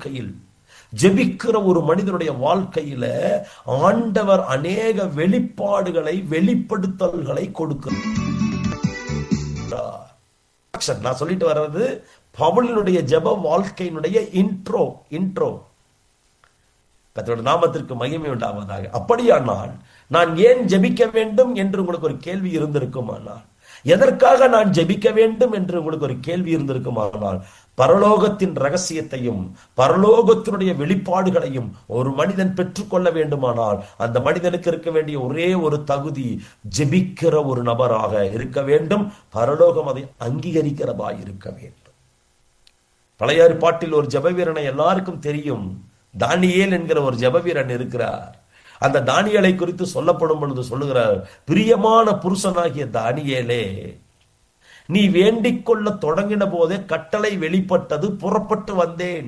வாழ்க்கையில ஆண்டவர் அநேக வெளிப்பாடுகளை, வெளிப்படுத்தல்களை கொடுக்கிறார். நான் சொல்லிட்டு வர்றது பவுலினுடைய ஜெப வாழ்க்கையினுடைய இன்ட்ரோ. கர்த்தருடைய நாமத்திற்கு மகிமை உண்டாவதாக. அப்படியானால் நான் ஏன் ஜெபிக்க வேண்டும் என்று உங்களுக்கு ஒரு கேள்வி இருந்திருக்குமானால், எதற்காக நான் ஜெபிக்க வேண்டும் என்று உங்களுக்கு ஒரு கேள்வி இருந்திருக்குமானால், பரலோகத்தின் ரகசியத்தையும் பரலோகத்தினுடைய வெளிப்பாடுகளையும் ஒரு மனிதன் பெற்றுக்கொள்ள வேண்டுமானால் அந்த மனிதனுக்கு இருக்க வேண்டிய ஒரே ஒரு தகுதி ஜெபிக்கிற ஒரு நபராக இருக்க வேண்டும். பரலோகம் அதை அங்கீகரிக்கிறதா இருக்க வேண்டும். பழைய ஏற்பாட்டில் ஒரு ஜெப வீரனை எல்லாருக்கும் தெரியும். தானியேல் என்கிற ஒரு ஜெப வீரன் இருக்கிறார். அந்த தானியேலை குறித்து சொல்லப்படும் பொழுது சொல்லுகிறார், பிரியமான புருஷனாகிய தானியேலே, நீ வேண்டிக் கொள்ள தொடங்கின போதே கட்டளை வெளிப்பட்டது, புறப்பட்டு வந்தேன்.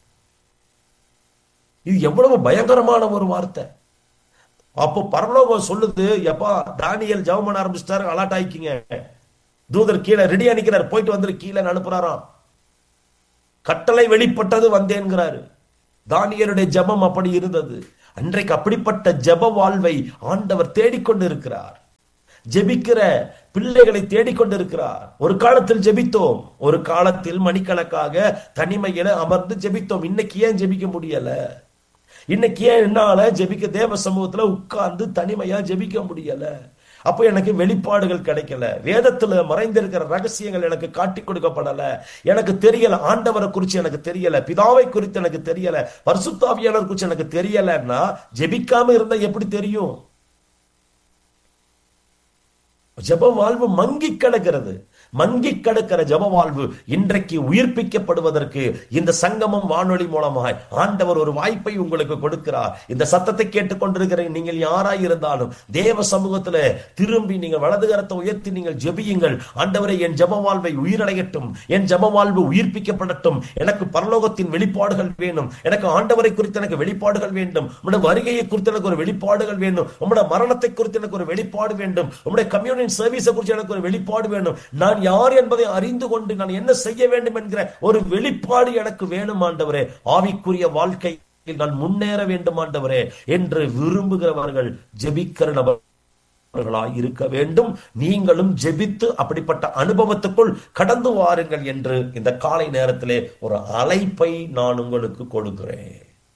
இது எவ்வளவு பயங்கரமான ஒரு வார்த்தை. அப்போ பரலோகம் சொல்லுது, எப்பா தானியேல் ஜெபம் பண்ண ஆரம்பிச்சிட்டாரு, அலாட் ஆயிக்கிங்க. தூதர் கீழே ரெடியா நிக்கிறார், போயிட்டு வந்து கீழே அனுப்புறாராம். கட்டளை வெளிப்பட்டது, வந்தேன்கிறாரு. தானியேலுடைய ஜெபம் அப்படி இருந்தது. அன்றைக்கு அப்படிப்பட்ட ஜெப வாழ்வை ஆண்டவர் தேடிக்கொண்டு இருக்கிறார். ஜெபிக்கிற பிள்ளைகளை தேடிக்கொண்டிருக்கிறார். ஒரு காலத்தில் ஜெபித்தோம், ஒரு காலத்தில் மணிக்கணக்காக தனிமையில அமர்ந்து ஜெபித்தோம். இன்னைக்கு ஏன் ஜெபிக்க முடியல? இன்னைக்கு ஏன் என்னால ஜெபிக்க தேவ சமூகத்துல உட்கார்ந்து தனிமையா ஜெபிக்க முடியல? அப்ப எனக்கு வெளிப்பாடுகள் கிடைக்கல, வேதத்துல மறைந்திருக்கிற ரகசியங்கள் எனக்கு காட்டி கொடுக்கப்படல, எனக்கு தெரியல, ஆண்டவரை குறிச்சு எனக்கு தெரியல, பிதாவை குறித்து எனக்கு தெரியல, பரிசுத்த ஆவியானவர் குறிச்சு எனக்கு தெரியலன்னா ஜெபிக்காம இருந்தா எப்படி தெரியும்? ஜெப வாழ்வு மங்கி கிடக்கிறது. மங்கி கிடக்கிற ஜெப வாழ்வு இன்றைக்கு உயிர்ப்பிக்கப்படுவதற்கு இந்த சங்கமம் வானொலி மூலமாய் ஆண்டவர் ஒரு வாய்ப்பை உங்களுக்கு கொடுக்கிறார். இந்த சத்தத்தை கேட்டுக்கொண்டிருக்கிற நீங்கள் யாராய் இருந்தாலும் தேவ சமூகத்துல திரும்பி நீங்கள் வலது கரத்தை உயர்த்தி நீங்கள் ஜெபியுங்கள். ஆண்டவரே, என் ஜெப வாழ்வை உயிரடையட்டும், என் ஜெப வாழ்வு உயிர்ப்பிக்கப்படட்டும், எனக்கு பரலோகத்தின் வெளிப்பாடுகள் வேணும், எனக்கு ஆண்டவரை குறித்து எனக்கு வெளிப்பாடுகள் வேண்டும், உம்முடைய வருகையை குறித்து எனக்கு ஒரு வெளிப்பாடுகள் வேண்டும், உம்முடைய மரணத்தை குறித்து எனக்கு ஒரு வெளிப்பாடு வேண்டும், உம்முடைய கம்யூனியன் சர்வீஸை குறித்து எனக்கு ஒரு வெளிப்பாடு வேண்டும், நான் யார் என்பதை அறிந்து கொண்டு நான் என்ன செய்ய வேண்டும் என்கிற ஒரு வெளிப்பாடு எனக்கு வேணும் ஆண்டவரே. ஆவிக்குரிய வாழ்க்கையில் நான் முன்னேற வேண்டும் ஆண்டவரே என்று விரும்புகிறவர்கள் ஜெபிக்கிற நபர்களாய் இருக்க வேண்டும். நீங்களும் ஜெபித்து அப்படிப்பட்ட அனுபவத்துக்குள் கடந்து வாருங்கள் என்று இந்த காலை நேரத்திலே ஒரு அழைப்பை நான் உங்களுக்கு கொடுக்கிறேன்.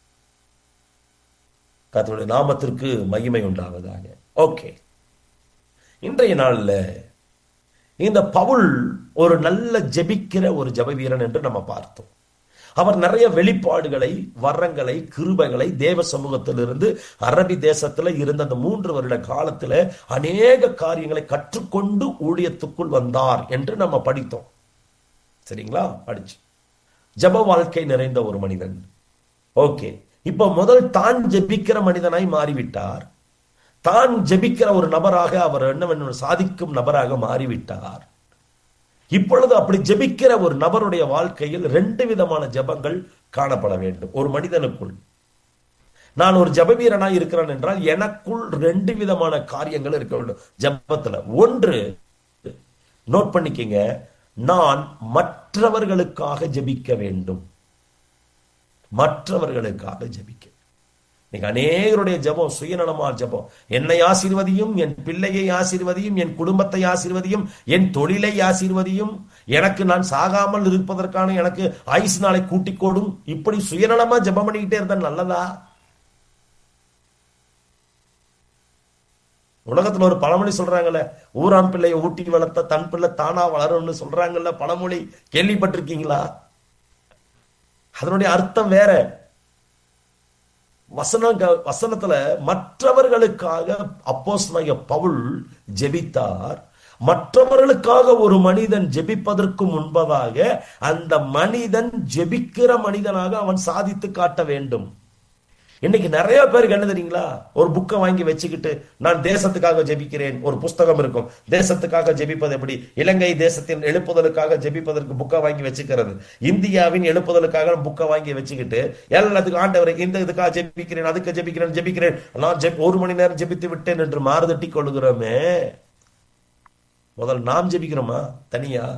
கர்த்தருடைய நாமத்திற்கு மகிமை உண்டாவதாக. ஓகே, இன்றைய நாள்ல இந்த பவுல் ஒரு நல்ல ஜெபிக்கிற ஒரு ஜெப வீரன் என்று நம்ம பார்த்தோம். அவர் நிறைய வெளிப்பாடுகளை, வரங்களை, கிருபைகளை தேவ சமூகத்திலிருந்து அரபி தேசத்துல இருந்த அந்த 3 வருட காலத்துல அநேக காரியங்களை கற்றுக்கொண்டு ஊழியத்துக்குள் வந்தார் என்று நம்ம படித்தோம். சரிங்களா? படிச்சு ஜெப வாழ்க்கை நிறைந்த ஒரு மனிதன். ஓகே, இப்ப முதல் தான் ஜெபிக்கிற மனிதனாய் மாறிவிட்டார். தான் ஜெபிக்கிற ஒரு நபராக அவர் என்ன சாதிக்கும் நபராக மாறிவிட்டார். இப்பொழுது அப்படி ஜெபிக்கிற ஒரு நபருடைய வாழ்க்கையில் 2 விதமான ஜெபங்கள் காணப்பட வேண்டும் ஒரு மனிதனுக்குள். நான் ஒரு ஜெப வீரனாய் இருக்கிறேன் என்றால் எனக்குள் 2 விதமான காரியங்கள் இருக்க வேண்டும் ஜெபத்துல. ஒன்று, நோட் பண்ணிக்கங்க, நான் மற்றவர்களுக்காக ஜெபிக்க வேண்டும். மற்றவர்களுக்காக ஜெபிக்க. அநேகருடைய ஜெபம் சுயநலமா ஜெபம். என்னை ஆசீர்வதியும், என் பிள்ளையை ஆசீர்வதியும், என் குடும்பத்தை ஆசீர்வதியும், என் தொழிலை ஆசீர்வதியும், எனக்கு நான் சாகாமல் இருப்பதற்கான எனக்கு ஆயுசு நாளை கூட்டிக் கொடும். இப்படி சுயநலமா ஜெபம் பண்ணிக்கிட்டே இருந்தா நல்லதா? உலகத்துல ஒரு பழமொழி சொல்றாங்கல்ல, ஊரான் பிள்ளையை ஊட்டி வளர்த்த தன் பிள்ளை தானா வளரும்னு சொல்றாங்கல்ல, பழமொழி கேள்விப்பட்டிருக்கீங்களா? அதனுடைய அர்த்தம் வேற. வசனத்துல மற்றவர்களுக்காக அப்போஸ்தலனாகிய பவுல் ஜெபித்தார். மற்றவர்களுக்காக ஒரு மனிதன் ஜெபிப்பதற்கு முன்பதாக அந்த மனிதன் ஜெபிக்கிற மனிதனாக அவன் சாதித்து காட்ட வேண்டும். இன்னைக்கு நிறைய பேருக்கு என்ன தெரியுங்களா, ஒரு புக்கை வாங்கி வச்சுக்கிட்டு நான் தேசத்துக்காக ஜெபிக்கிறேன், ஒரு புஸ்தகம் இருக்கும், தேசத்துக்காக ஜெபிப்பது எப்படி, இலங்கை தேசத்தின் எழுப்புதலுக்காக ஜெபிப்பதற்கு புக்கை வாங்கி வச்சுக்கிறது, இந்தியாவின் எழுப்புதலுக்காக புக்கை வாங்கி வச்சுக்கிட்டு எல்லாத்துக்கும் ஆண்டவரை இந்த இதுக்காக ஜெபிக்கிறேன், அதுக்கு ஜெபிக்கிறேன், நான் 1 மணி நேரம் ஜெபித்து விட்டேன் என்று மாறுதட்டி கொள்ளுகிறோமே. முதல் நாம் ஜெபிக்கிறோமா தனியா?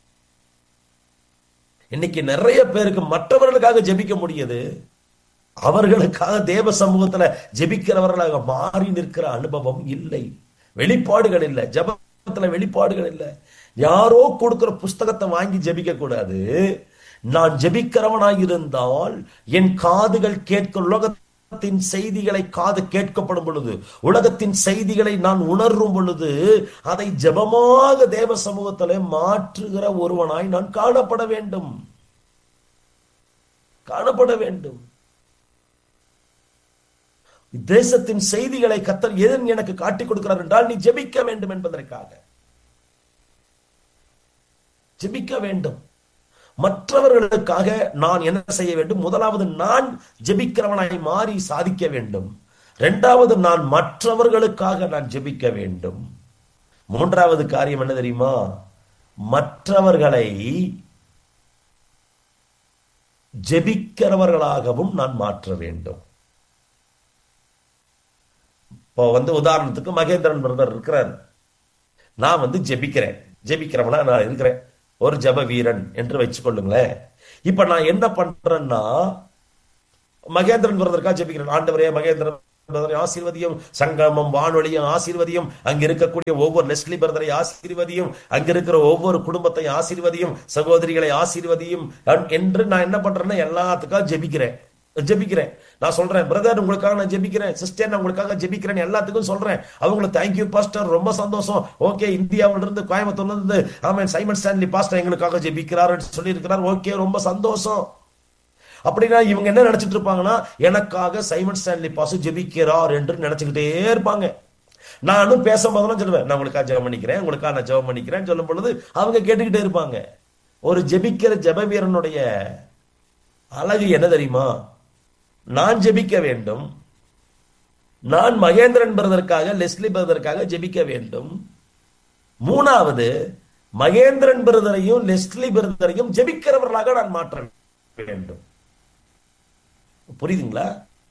இன்னைக்கு நிறைய பேருக்கு மற்றவர்களுக்காக ஜெபிக்க முடியுது, அவர்களுக்காக தேவ சமூகத்துல ஜெபிக்கிறவர்களாக மாறி நிற்கிற அனுபவம் இல்லை. வெளிப்பாடுகள் இல்லை, ஜெபத்துல வெளிப்பாடுகள் இல்லை. யாரோ கொடுக்கிற புஸ்தகத்தை வாங்கி ஜெபிக்க கூடாது. நான் ஜெபிக்கிறவனாய் இருந்தால் என் காதுகள் கேட்க, உலகத்தின் செய்திகளை காது கேட்கப்படும் பொழுது, உலகத்தின் செய்திகளை நான் உணரும் பொழுது அதை ஜெபமாக தேவ சமூகத்திலே மாற்றுகிற ஒருவனாய் நான் காணப்பட வேண்டும். தேசத்தின் செய்திகளை கர்த்தர் எதன் எனக்கு காட்டிக் கொடுக்கிறார் என்றால் நீ ஜெபிக்க வேண்டும் என்பதற்காக ஜெபிக்க வேண்டும். மற்றவர்களுக்காக நான் என்ன செய்ய வேண்டும்? முதலாவது நான் ஜெபிக்கிறவனாய் மாறி சாதிக்க வேண்டும். 2வது, நான் மற்றவர்களுக்காக நான் ஜெபிக்க வேண்டும். 3வது காரியம் என்ன தெரியுமா? மற்றவர்களை ஜெபிக்கிறவர்களாகவும் நான் மாற்ற வேண்டும். இப்போ உதாரணத்துக்கு மகேந்திரன் பிரதர் இருக்கிறார், நான் ஜெபிக்கிறவனா நான் இருக்கிறேன், ஒரு ஜெப வீரன் என்று வச்சுக்கொள்ளுங்களேன். இப்ப நான் என்ன பண்றேன்னா, மகேந்திரன் பிரதருக்காக ஜெபிக்கிறேன். ஆண்டவரே, மகேந்திரன் பிரதரை ஆசீர்வதியும், சங்கமம் வானொலியும் ஆசீர்வதியும், அங்க இருக்கக்கூடிய ஒவ்வொரு லெஸ்லி பிரதரை ஆசீர்வதியும், அங்க இருக்கிற ஒவ்வொரு குடும்பத்தை ஆசீர்வதியும், சகோதரிகளை ஆசீர்வதியும் என்று நான் என்ன பண்றேன்னா எல்லாத்துக்காக ஜெபிக்கிறேன். ஜெபிக்கிறேன். நான் சொல்றேன், பிரதர் உங்களுக்காக நான் ஜெபிக்கிறேன், சிஸ்டர் நான் உங்களுக்காக ஜெபிக்கிறேன், எல்லாத்துக்கும் சொல்றேன். அவங்களுக்கு தேங்க்யூ பாஸ்டர், ரொம்ப சந்தோஷம், ஓகே, இந்தியாவில இருந்து கோயம்புத்தூர்ல இருந்து ஆமென் சைமன் ஸ்டான்லி பாஸ்டர் எங்களுக்காக ஜெபிக்கிறார் சொல்லி இருக்கிறார், ஓகே, ரொம்ப சந்தோஷம். அப்படின்னா இவங்க என்ன நினைச்சிட்டு இருப்பாங்கன்னா, எனக்காக சைமன் ஸ்டான்லி பாஸ்டர் ஜெபிக்கிறார் என்று நினைச்சுக்கிட்டே இருப்பாங்க. நானும் பேசும்போதெல்லாம் சொல்லுவேன், நான் உங்களுக்காக ஜெபம் பண்ணிக்கிறேன், உங்களுக்காக நான் ஜெபம் பண்ணிக்கிறேன் சொல்லும் பொழுது அவங்க கேட்டுக்கிட்டே இருப்பாங்க. ஒரு ஜெபிக்கிற ஜெப வீரனுடைய அழகு என்ன தெரியுமா? நான் ஜெபிக்க வேண்டும், நான் மகேந்திரன் பிரதருக்காக லெஸ்லி பிரதருக்காக ஜெபிக்க வேண்டும். மூணாவது, மகேந்திரன் பிரதரையும் லெஸ்லி பிரதரையும் ஜெபிக்கிறவர்களாக நான் மாற்ற வேண்டும். புரியுதுங்களா?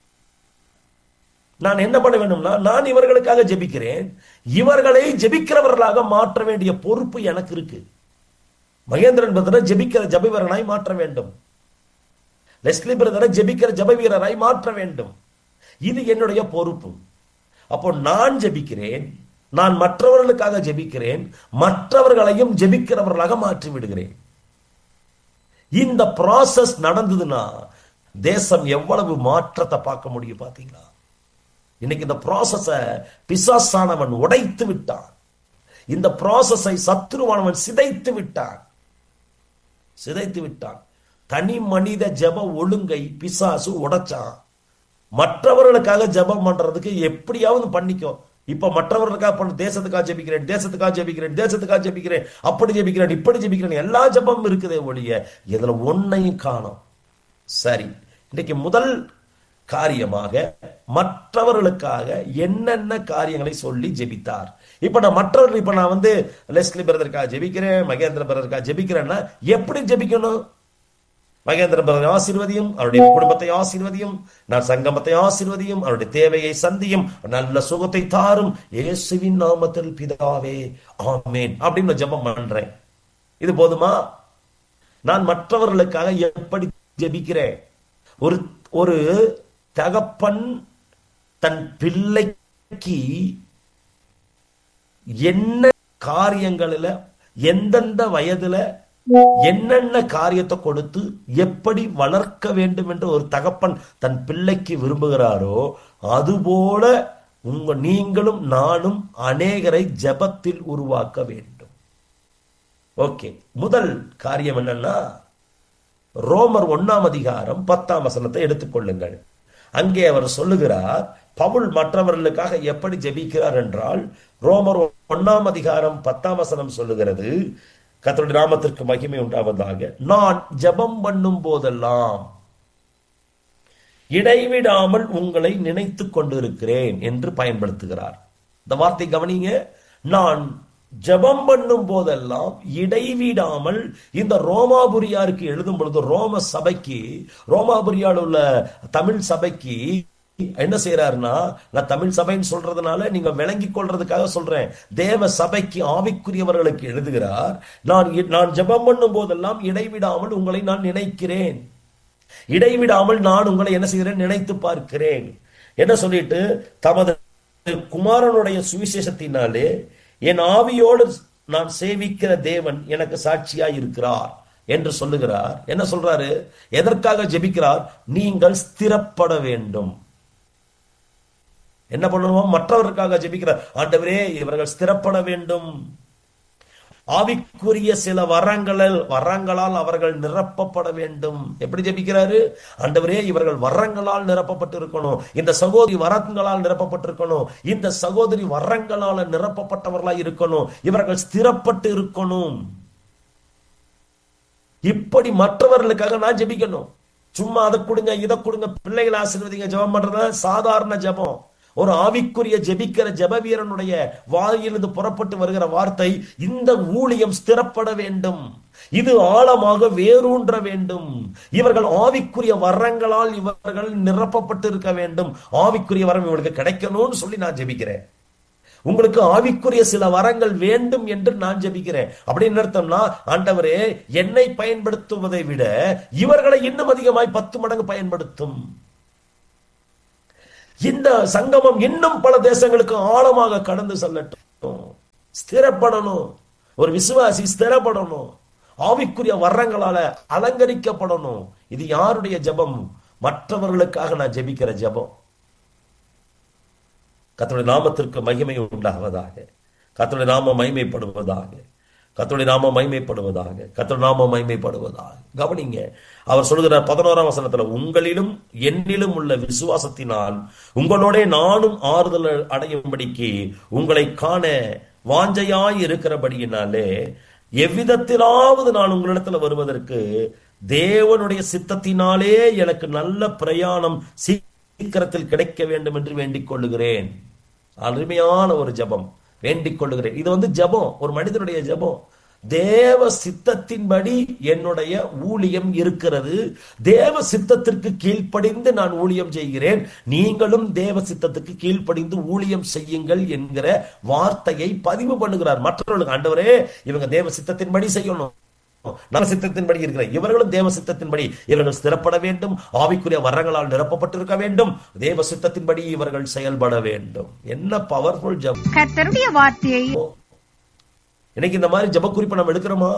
நான் என்ன பண்ண வேண்டும்னா, நான் இவர்களுக்காக ஜெபிக்கிறேன், இவர்களை ஜெபிக்கிறவர்களாக மாற்ற வேண்டிய பொறுப்பு எனக்கு இருக்கு. மகேந்திரன் பிரதரை ஜெபிக்கிற ஜெப வீரனாய் மாற்ற வேண்டும், லெஸ்லி பிரதரை ஜெபிக்கிற ஜெப வீரராய் மாற்ற வேண்டும். இது என்னுடைய பொறுப்பு. அப்போ நான் ஜெபிக்கிறேன், நான் மற்றவர்களுக்காக ஜெபிக்கிறேன், மற்றவர்களையும் ஜெபிக்கிறவர்களாக மாற்றி விடுகிறேன். இந்த ப்ராசஸ் நடந்ததுன்னா தேசம் எவ்வளவு மாற்றத்தை பார்க்க முடியும் பாத்தீங்களா? இன்னைக்கு இந்த ப்ராசஸ பிசாசானவன் உடைத்து விட்டான். இந்த ப்ராசஸை சத்துருவானவன் சிதைத்து விட்டான். தனி மனித ஜெப ஒழுங்கை பிசாசு உடைச்சான். மற்றவர்களுக்காக ஜெபம் பண்றதுக்கு எப்படியாவது பண்ணிக்கோ. இப்ப மற்றவர்களுக்காக பண்ண, தேசத்துக்காக ஜெபிக்கிறேன், தேசத்துக்காக ஜெபிக்கிறேன், தேசத்துக்காக ஜெபிக்கிறேன், அப்படி ஜெபிக்கிறேன், இப்படி ஜெபிக்கிறேன், எல்லா ஜெபமும் இருக்குதே ஒழிய இதுல ஒன்னையும் காணோம். சரி, இன்னைக்கு முதல் காரியமாக மற்றவர்களுக்காக என்னென்ன காரியங்களை சொல்லி ஜெபித்தார். இப்ப நான் வந்து லெஸ்லி பிரதருக்காக ஜெபிக்கிறேன், மகேந்திர பிரதருக்காக ஜெபிக்கிறேன்னா எப்படி ஜெபிக்கணும்? மகேந்திர பிரதரை ஆசீர்வதியும், அவருடைய குடும்பத்தை ஆசீர்வதியும், நான் சங்கமத்தை ஆசீர்வதியும், அவருடைய தேவையை சந்தியும், நல்ல சுகத்தை தாரும், இயேசுவின் நாமத்தில் பிதாவே ஆமென் அப்படின்னு ஜெபம் பண்றேன். இது போதுமா? நான் மற்றவர்களுக்காக எப்படி ஜெபிக்கிறேன்? ஒரு தகப்பன் தன் பிள்ளைக்கு என்ன காரியங்களில் எந்தெந்த வயதுல என்னென்ன காரியத்தை கொடுத்து எப்படி வளர்க்க வேண்டும் என்று ஒரு தகப்பன் தன் பிள்ளைக்கு விரும்புகிறாரோ அதுபோல நீங்களும் நானும் அநேகரை ஜெபத்தில் உருவாக்க வேண்டும். ஓகே, முதல் காரியம் என்னன்னா, ரோமர் 1:10 எடுத்துக்கொள்ளுங்கள். அங்கே அவர் சொல்லுகிறார், பவுல் மற்றவர்களுக்காக எப்படி ஜெபிக்கிறார் என்றால், ரோமர் 1:10 சொல்லுகிறது, கர்த்தருடைய நாமத்திற்கு மகிமை உண்டாவதாக, நான் ஜெபம் பண்ணும் போதெல்லாம் இடைவிடாமல் உங்களை நினைத்துக் கொண்டிருக்கிறேன் என்று பயன்படுத்துகிறார். இந்த வார்த்தை கவனிங்க, நான் ஜெபம் பண்ணும் போதெல்லாம் இடைவிடாமல். இந்த ரோமாபுரியாருக்கு எழுதும் பொழுது ரோமாபுரியால் உள்ள தமிழ் சபைக்கு என்ன செய்யறாருன்னா, நான் தமிழ் சபைன்னு சொல்றதுனால நீங்க விளங்கி கொள்றதுக்காக சொல்றேன், தேவ சபைக்கு ஆவிக்குரியவர்களுக்கு எழுதுகிறார், நான் ஜெபம் பண்ணும் போதெல்லாம் இடைவிடாமல் உங்களை நான் நினைக்கிறேன், இடைவிடாமல் நான் உங்களை என்ன செய்கிறேன், நினைத்து பார்க்கிறேன். என்ன சொல்லிட்டு, தமது குமாரனுடைய சுவிசேஷத்தினாலே என் ஆவியோடு நான் சேவிக்கிற தேவன் எனக்கு சாட்சியாய் இருக்கிறார் என்று சொல்லுகிறார். என்ன சொல்றாரு? எதற்காக ஜெபிக்கிறார்? நீங்கள் ஸ்திரப்பட வேண்டும். என்ன பண்ணணும்? மற்றவர்களுக்காக ஜெபிக்கிறார். ஆண்டவரே, இவர்கள் ஸ்திரப்பட வேண்டும். ஆவிக்குரிய சில வரங்களால் அவர்கள் நிரப்பப்பட வேண்டும். எப்படி ஜெபிக்கிறாரு? ஆண்டவரே, இவர்கள் வரங்களால் நிரப்பப்பட்டு இருக்கணும், இந்த சகோதரி வரங்களால் நிரப்பப்பட்டிருக்கணும், இந்த சகோதரி வரங்களால் நிரப்பப்பட்டவர்களாய் இருக்கணும், இவர்கள் ஸ்திரப்பட்டு இருக்கணும். இப்படி மற்றவர்களுக்காக நான் ஜெபிக்கணும். சும்மா அதை கொடுங்க இதை கொடுங்க, பிள்ளைகளை ஆசீர்வதிங்க ஜெபம் பண்றது சாதாரண ஜெபம். ஒரு ஆவிக்குரிய ஜெபிக்கிற ஜெப வீரனுடைய வாயிலிருந்து புறப்பட்டு வருகிற வார்த்தை, இந்த ஊழியம் ஸ்திரப்பட வேண்டும், இது ஆழமாக வேரூன்ற வேண்டும், இவர்கள் ஆவிக்குரிய வரங்களால் இவர்கள் நிரப்பப்பட்டு இருக்க வேண்டும், ஆவிக்குரிய வரம் இவர்களுக்கு கிடைக்கணும்னு சொல்லி நான் ஜெபிக்கிறேன். உங்களுக்கு ஆவிக்குரிய சில வரங்கள் வேண்டும் என்று நான் ஜெபிக்கிறேன். அப்படின்னு அர்த்தம்னா, ஆண்டவரே, என்னை பயன்படுத்துவதை விட இவர்களை இன்னும் அதிகமாய் 10 மடங்கு பயன்படுத்தும். இந்த சங்கமம் இன்னும் பல தேசங்களுக்கு ஆழமாக கடந்து செல்லட்டும். ஸ்திரப்படணும். ஒரு விசுவாசி ஸ்திரப்படணும், ஆவிக்குரிய வரங்களால அலங்கரிக்கப்படணும். இது யாருடைய ஜெபம்? மற்றவர்களுக்காக நான் ஜெபிக்கிற ஜெபம். கர்த்தருடைய நாமத்திற்கு மகிமை உண்டாவதாக. கர்த்தருடைய நாமம் மகிமைப்படுவதாக. கர்த்தருடைய நாமம் மகிமைப்படுவதாக. கர்த்தருடைய நாமம் மகிமைப்படுவதாக. கவனிங்க, அவர் சொல்கிறார் 11ஆம் வசனத்துல, உங்களிலும் என்னிலும் உள்ள விசுவாசத்தினால் உங்களோட நானும் ஆறுதல் அடையும்படிக்கு உங்களை காண வாஞ்சையாய் இருக்கிறபடியினாலே எவ்விதத்திலாவது நான் உங்களிடத்துல வருவதற்கு தேவனுடைய சித்தத்தினாலே எனக்கு நல்ல பிரயாணம் சீக்கிரத்தில் கிடைக்க வேண்டும் என்று வேண்டிக் கொள்ளுகிறேன். அருமையான ஒரு ஜெபம், வேண்டிக் கொள்ளுகிறேன். இது ஜெபம், ஒரு மனிதனுடைய ஜெபம். தேவ சித்தத்தின்படி என்னுடைய ஊழியம் இருக்கிறது. தேவ சித்தத்திற்கு கீழ்ப்படிந்து நான் ஊழியம் செய்கிறேன். நீங்களும் தேவ சித்தத்துக்கு கீழ்ப்படிந்து ஊழியம் செய்யுங்கள் என்கிற வார்த்தையை பதிவு பண்ணுகிறார் மற்றவர்களுக்கு. ஆண்டவரே, இவங்க தேவ சித்தத்தின்படி செய்யணும், நல்ல சித்தத்தின்படி இருக்கிற இவர்களும் தேவ சித்தத்தின்படி இவர்கள் ஸ்திரப்பட வேண்டும், ஆவிக்குரிய வரங்களால் நிரப்பப்பட்டிருக்க வேண்டும், தேவ சித்தத்தின்படி இவர்கள் செயல்பட வேண்டும். என்ன பவர்ஃபுல் ஜெபம்! கர்த்தருடைய வார்த்தையை இன்னைக்கு இந்த மாதிரி ஜெப குறிப்பை நம்ம எடுக்கிறோமா?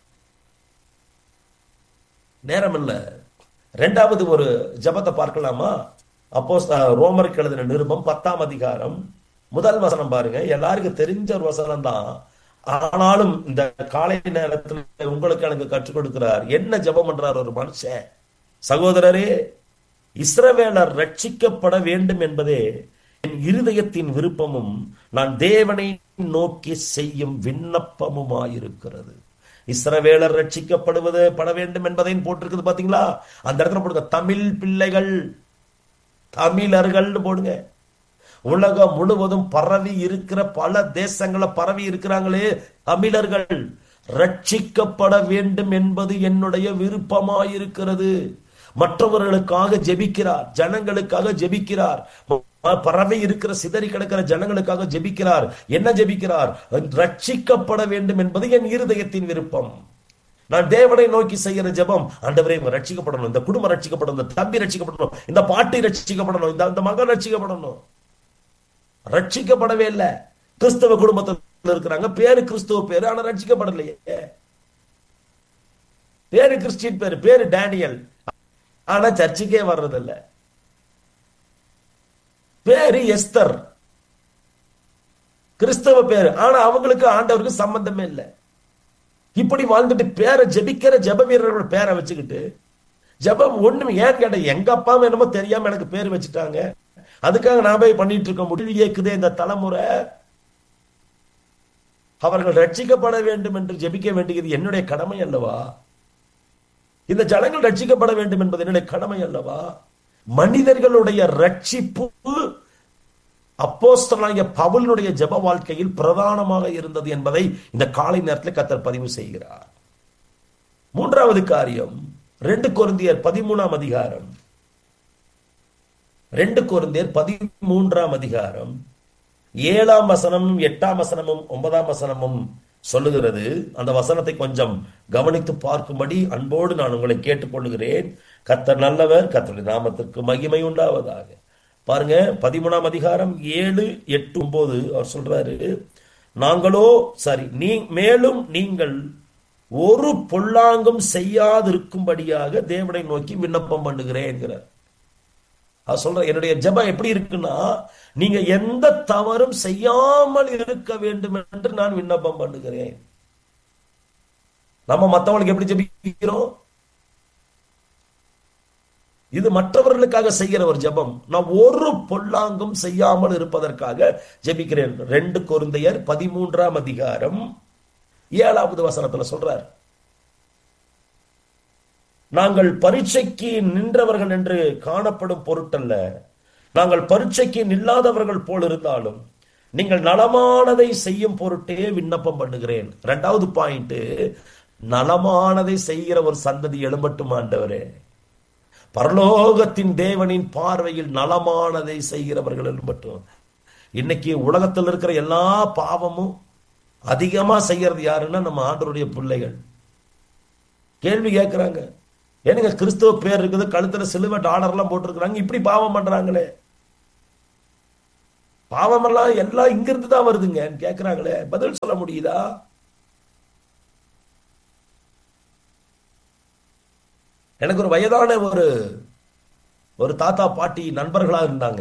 நேரம் இல்ல. இரண்டாவது ஒரு ஜெபத்தை பார்க்கலாமா? ரோமருக்கு எழுதின நிருபம் 10ஆம் அதிகாரம் 1 வசனம் பாருங்க. எல்லாருக்கும் தெரிஞ்ச ஒரு வசனம் தான், ஆனாலும் இந்த காலை நேரத்தில் உங்களுக்கு எனக்கு கற்றுக் கொடுக்கிறார். என்ன ஜெபம் பண்றார் ஒரு மனுஷன்? சகோதரரே, இஸ்ரவேலர் ரட்சிக்கப்பட வேண்டும் என்பதே என் இருதயத்தின் விருப்பமும் நான் தேவனை நோக்கி செய்யும் விண்ணப்பமுமாயிருக்கிறது. இஸ்ரவேலர் ரட்சிக்கப்படுவது பட வேண்டும் என்பதையும் போட்டிருக்குது பாத்தீங்களா? அந்த இடத்துல போடுங்க, தமிழ் பிள்ளைகள், தமிழர்கள் போடுங்க. உலகம் முழுவதும் பரவி இருக்கிற பல தேசங்கள பரவி இருக்கிறாங்களே தமிழர்கள், ரட்சிக்கப்பட வேண்டும் என்பது என்னுடைய விருப்பமாயிருக்கிறது. மற்றவர்களுக்காக ஜெபிக்கிறார், ஜனங்களுக்காக ஜெபிக்கிறார், பரவி இருக்கிற சிதறி கிடக்கிற ஜனங்களுக்காக ஜெபிக்கிறார். என்ன ஜெபிக்கிறார்? ரட்சிக்கப்பட வேண்டும் என்பது என் இருதயத்தின் விருப்பம். நான் தேவனை நோக்கி செய்கிற ஜெபம், ஆண்டவரே இவங்க ரட்சிக்கப்படணும், இந்த குடும்பம் ரட்சிக்கப்படணும், இந்த தம்பி ரட்சிக்கப்படணும், இந்த பாட்டி ரட்சிக்கப்படணும், இந்த மகன் ரட்சிக்கப்படணும். ரட்சிக்கப்படவே இல்லை. கிறிஸ்தவ குடும்பத்தில் இருக்கிறாங்க, பேரு கிறிஸ்தவ பேரு, ஆனா ரட்சிக்கப்படலையே. பேரு கிறிஸ்டின் பேரு, பேரு டேனியல், ஆனா சர்ச்சுக்கே வர்றதில்ல. பேரு எஸ்தர், கிறிஸ்தவ பேரு, ஆனா அவங்களுக்கு ஆண்டவருக்கு சம்பந்தமே இல்லை. இப்படி வாழ்ந்துட்டு பேரை ஜெபிக்கிற ஜெப வீரர்களோட பேரை வச்சுக்கிட்டு ஜெபம் ஒண்ணுமே. ஏன் கேட்ட, எங்க அப்பா என்னமோ தெரியாம எனக்கு பேர் வச்சுட்டாங்க, அதுக்காக நான் போய் பண்ணிட்டு இருக்க முடியும் கேக்குதே இந்த தலைமுறை. அவர்கள் ரட்சிக்கப்பட வேண்டும் என்று ஜெபிக்க வேண்டியது என்னுடைய கடமை அல்லவா? இந்த ஜனங்கள் ரட்சிக்கப்பட வேண்டும் என்பது என்னுடைய கடமை அல்லவா? மனிதர்களுடைய ரட்சிப்பு அப்போஸ்தலனாகிய பவுலினுடைய ஜெப வாழ்க்கையில் பிரதானமாக இருந்தது என்பதை இந்த காலை நேரத்தில் கர்த்தர் பதிவு செய்கிறார். மூன்றாவது காரியம், 2 கொரிந்தியர் 13ஆம் அதிகாரம், 2 கொரிந்தியர் 13ஆம் அதிகாரம் 7ஆம் வசனமும் 8ஆம் வசனமும் 9ஆம் வசனமும் சொல்லுகிறது. அந்த வசனத்தை கொஞ்சம் கவனித்து பார்க்கும்படி அன்போடு நான் உங்களை கேட்டுக்கொள்கிறேன். கர்த்தர் நல்லவர், கர்த்தருடைய நாமத்திற்கு மகிமை உண்டாவதாக. பாருங்க, 13ஆம் அதிகாரம் 7, 8, 9 அவர் சொல்றாரு, நாங்களோ மேலும் நீங்கள் ஒரு பொல்லாங்கும் செய்யாதிருக்கும்படியாக தேவனை நோக்கி விண்ணப்பம் பண்ணுகிறேன். அவர் சொல்ற, என்னுடைய ஜெபம் எப்படி இருக்குன்னா, நீங்க எந்த தவறும் செய்யாமல் இருக்க வேண்டும் என்று நான் விண்ணப்பம் பண்ணுகிறேன். நம்ம மற்றவங்களுக்கு எப்படி ஜெபிக்கிறோம்? இது மற்றவர்களுக்காக செய்கிற ஒரு ஜெபம். நான் ஒரு பொல்லாங்கும் செய்யாமல் இருப்பதற்காக ஜெபிக்கிறேன். 2 கொரிந்தியர் 13ஆம் அதிகாரம் 7வது வசனத்துல சொல்றார், நாங்கள் பரீட்சைக்கு நின்றவர்கள் என்று காணப்படும் பொருட்டல்ல, நாங்கள் பரீட்சைக்கு நில்லாதவர்கள் போல் இருந்தாலும் நீங்கள் நலமானதை செய்யும் பொருட்டே விண்ணப்பம் பண்ணுகிறேன். 2வது பாயிண்ட், நலமானதை செய்கிற ஒரு சந்ததி எழும்பட்டும் ஆண்டவரே. பரலோகத்தின் தேவனின் பார்வையில் நலமானதை செய்கிறவர்கள் எழும்பட்டும். இன்னைக்கு உலகத்தில் இருக்கிற எல்லா பாவமும் அதிகமா செய்யறது யாருன்னா நம்ம ஆண்டவருடைய பிள்ளைகள். கேள்வி கேட்கிறாங்க, ஏனுங்க கிறிஸ்துவ பேர் இருக்குது, கழுத்துல சிலுவை டாலர்லாம் போட்டிருக்கிறாங்க, இப்படி பாவம் பண்றாங்களே, பாவம் எல்லாம் இங்கிருந்து தான் வருதுங்க கேட்கிறாங்களே, பதில் சொல்ல முடியுதா? எனக்கு ஒரு வயதான ஒரு ஒரு தாத்தா பாட்டி நண்பர்களா இருந்தாங்க.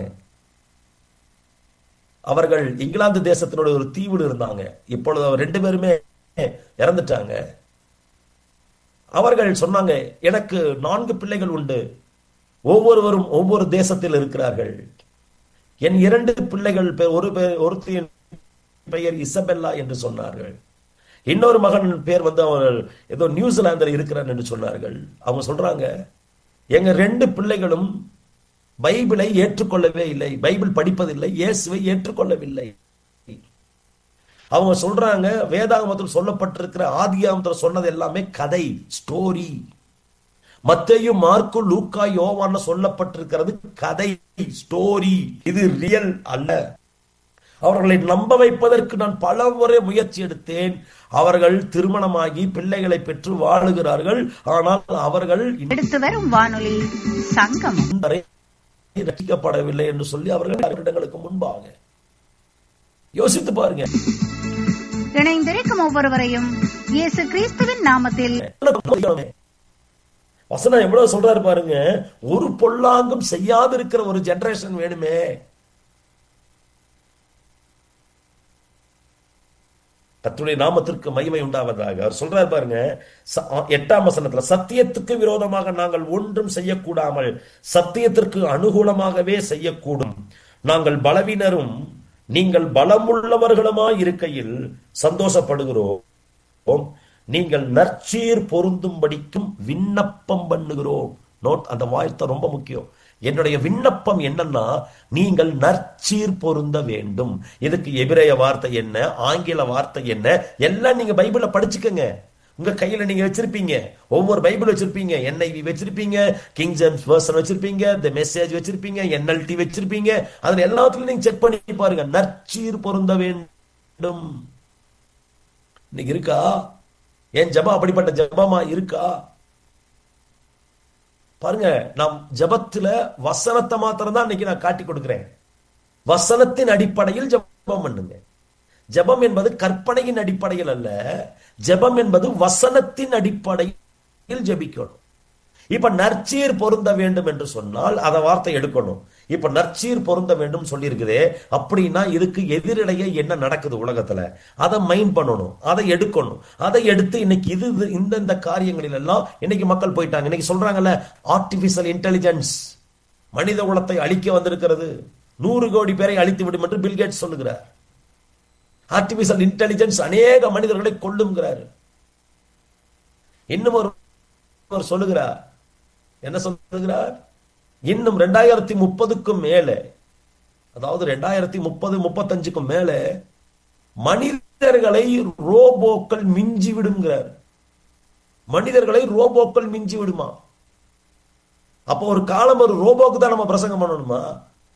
அவர்கள் இங்கிலாந்து தேசத்தினுடைய ஒரு தீவில் இருந்தாங்க. இப்பொழுது அவர் 2 பேருமே இறந்துட்டாங்க. அவர்கள் சொன்னாங்க, எனக்கு 4 பிள்ளைகள் உண்டு, ஒவ்வொருவரும் ஒவ்வொரு தேசத்தில் இருக்கிறார்கள். என் 2 பிள்ளைகள் ஒருத்தியின் பெயர் இசபெல்லா என்று சொன்னார்கள். இன்னொரு மகன் பேர் அவர் ஏதோ நியூசிலாந்தில் இருக்கிறார் என்று சொன்னார்கள். அவங்க சொல்றாங்க, எங்க 2 பிள்ளைகளும் பைபிளை ஏற்றுக்கொள்ளவே இல்லை, பைபிள் படிப்பதில்லை, இயேசுவை ஏற்றுக்கொள்ளவில்லை. அவங்க சொல்றாங்க, வேதாகமத்தில் சொல்லப்பட்டிருக்கிற ஆதியாகமத்தில் சொன்னது எல்லாமே கதை, ஸ்டோரி. மத்தேயு, மார்க்கு, லூக்கா, யோவான் சொல்லப்பட்டிருக்கிறது கதை, ஸ்டோரி. இது ரியல் அல்ல. அவர்களை நம்ப வைப்பதற்கு நான் பல முறை முயற்சி எடுத்தேன். அவர்கள் திருமணமாகி பிள்ளைகளை பெற்று வாழுகிறார்கள். ஆனால் அவர்கள் எடுத்து வரும் வானொலி சங்கமம் ரட்சிக்கப்படவில்லை என்று சொல்லி அவர்கள் வருடங்களுக்கு முன்பாக யோசித்து பாருங்க. இணைந்திருக்கும் ஒவ்வொருவரையும் இயேசு கிறிஸ்துவின் நாமத்தில் வசனம் எவ்வளவு சொல்றாரு பாருங்க. ஒரு பொல்லாங்கும் செய்யாதிருக்கிற ஒரு ஜெனரேஷன் வேணுமே. கர்த்தருடைய நாமத்திற்கு மகிமை உண்டாவதாக. அவர் சொல்றாரு பாருங்க 8ஆம் வசனத்துல, சத்தியத்துக்கு விரோதமாக நாங்கள் ஒன்றும் செய்யக்கூடாமல் சத்தியத்திற்கு அனுகூலமாகவே செய்யக்கூடும். நாங்கள் பலவீனரும் நீங்கள் பலமுள்ளவர்களுமாய் இருக்கையில் சந்தோஷப்படுகிறோம். நீங்கள் நற்சீர் பொருந்தும்படிக்கும் விண்ணப்பம் பண்ணுகிறோம். நோட், அந்த வார்த்தை ரொம்ப முக்கியம். என்னுடைய விண்ணப்பம் என்னன்னா, நீங்கள் நற்சீர் பொருந்த வேண்டும். இதுக்கு எபிரேய வார்த்தை என்ன, ஆங்கில வார்த்தை என்ன, எல்லாம் நீங்க பைபிள படிச்சுக்கங்க. உங்க கையில நீங்க வச்சிருப்பீங்க, ஒவ்வொரு பைபிள் வச்சிருப்பீங்க, NIV வச்சிருப்பீங்க, கிங் ஜேம்ஸ் வெர்ஷன் வச்சிருப்பீங்க, தி மெசேஜ் வச்சிருப்பீங்க, NLT வச்சிருப்பீங்க. அதுல எல்லாத்துலயும் நீங்க செக் பண்ணி பாருங்க, நற்சீர் பொருந்த வேண்டும். இன்னைக்கு இருக்கா? என் ஜபம் அப்படிப்பட்ட ஜபமா இருக்கா? பாருங்க, நாம் ஜபத்துல வசனத்தை மாத்திரம் தான் இன்னைக்கு நான் காட்டி கொடுக்கிறேன். வசனத்தின் அடிப்படையில் ஜபம் பண்ணுங்க. ஜபம் என்பது கற்பனையின் அடிப்படையில் அல்ல, ஜபம் என்பது வசனத்தின் அடிப்படையில் ஜபிக்கணும். இப்ப நற்சீர் பொருந்த வேண்டும் என்று சொன்னால் அத வார்த்தை எடுக்கணும். இப்ப நற்சீர் பொருந்த வேண்டும் சொல்லி இருக்குதே, அப்படின்னா இதுக்கு எதிரிடையே என்ன நடக்குது உலகத்துல, அதை மைண்ட் பண்ணணும், அதை எடுக்கணும். அதை எடுத்து இன்னைக்கு இந்த காரியங்களில் எல்லாம் இன்னைக்கு மக்கள் போயிட்டாங்க. இன்னைக்கு சொல்றாங்கல்ல, ஆர்டிபிஷியல் இன்டெலிஜென்ஸ் மனித குலத்தை அழிக்க வந்திருக்கிறது, 100 கோடி பேரை அழித்து விடும் என்று பில்கேட்ஸ் சொல்லுகிறார். ஆர்டிபிஷியல் இன்டெலிஜென்ஸ் அநேக மனிதர்களை கொல்லுங்கிறார். இன்னும் ஒரு சொல்லுகிறார், என்ன சொல்லுகிறார், இன்னும் 2030க்கும் மேலே, அதாவது 2030-35க்கும் மேலே மனிதர்களை ரோபோக்கள் மிஞ்சி விடுங்கிறார். மனிதர்களை ரோபோக்கள் மிஞ்சி விடுமா? அப்போ ஒரு காலம் ஒரு ரோபோக்கு தான் நம்ம பிரசங்கம் பண்ணணுமா?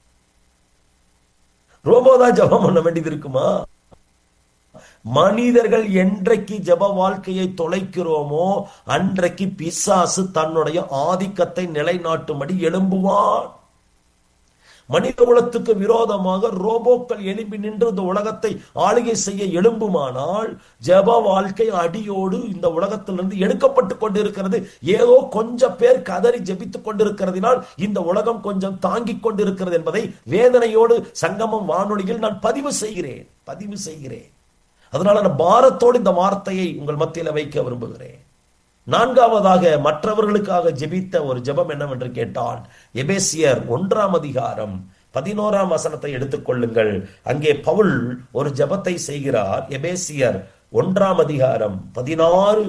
ரோபோ தான் ஜபம் பண்ண வேண்டியது இருக்குமா? மனிதர்கள் என்றைக்கு ஜப வாழ்க்கையை தொலைக்கிறோமோ அன்றைக்கு பிசாசு தன்னுடைய ஆதிக்கத்தை நிலைநாட்டும்படி எழும்புவான். மனித குலத்துக்கு விரோதமாக ரோபோக்கள் எழும்பி நின்று இந்த உலகத்தை ஆளுகை செய்ய எழும்புமானால் ஜப வாழ்க்கை அடியோடு இந்த உலகத்திலிருந்து எடுக்கப்பட்டு கொண்டிருக்கிறது. ஏதோ கொஞ்சம் பேர் கதறி ஜபித்துக் கொண்டிருக்கிறதினால் இந்த உலகம் கொஞ்சம் தாங்கிக் கொண்டிருக்கிறது என்பதை வேதனையோடு சங்கமம் வானொலியில் நான் பதிவு செய்கிறேன். அதனால நான் பாரத்தோடு இந்த வார்த்தையை உங்கள் மத்தியில வைக்க விரும்புகிறேன். 4வதாக மற்றவர்களுக்காக ஜெபித்த ஒரு ஜெபம் என்னவென்று கேட்டால், எபேசியர் 1ஆம் அதிகாரம் 11ஆம் வசனத்தை எடுத்துக்கொள்ளுங்கள். அங்கே பவுல் ஒரு ஜெபத்தை செய்கிறார். எபேசியர் 1ஆம் அதிகாரம் 16,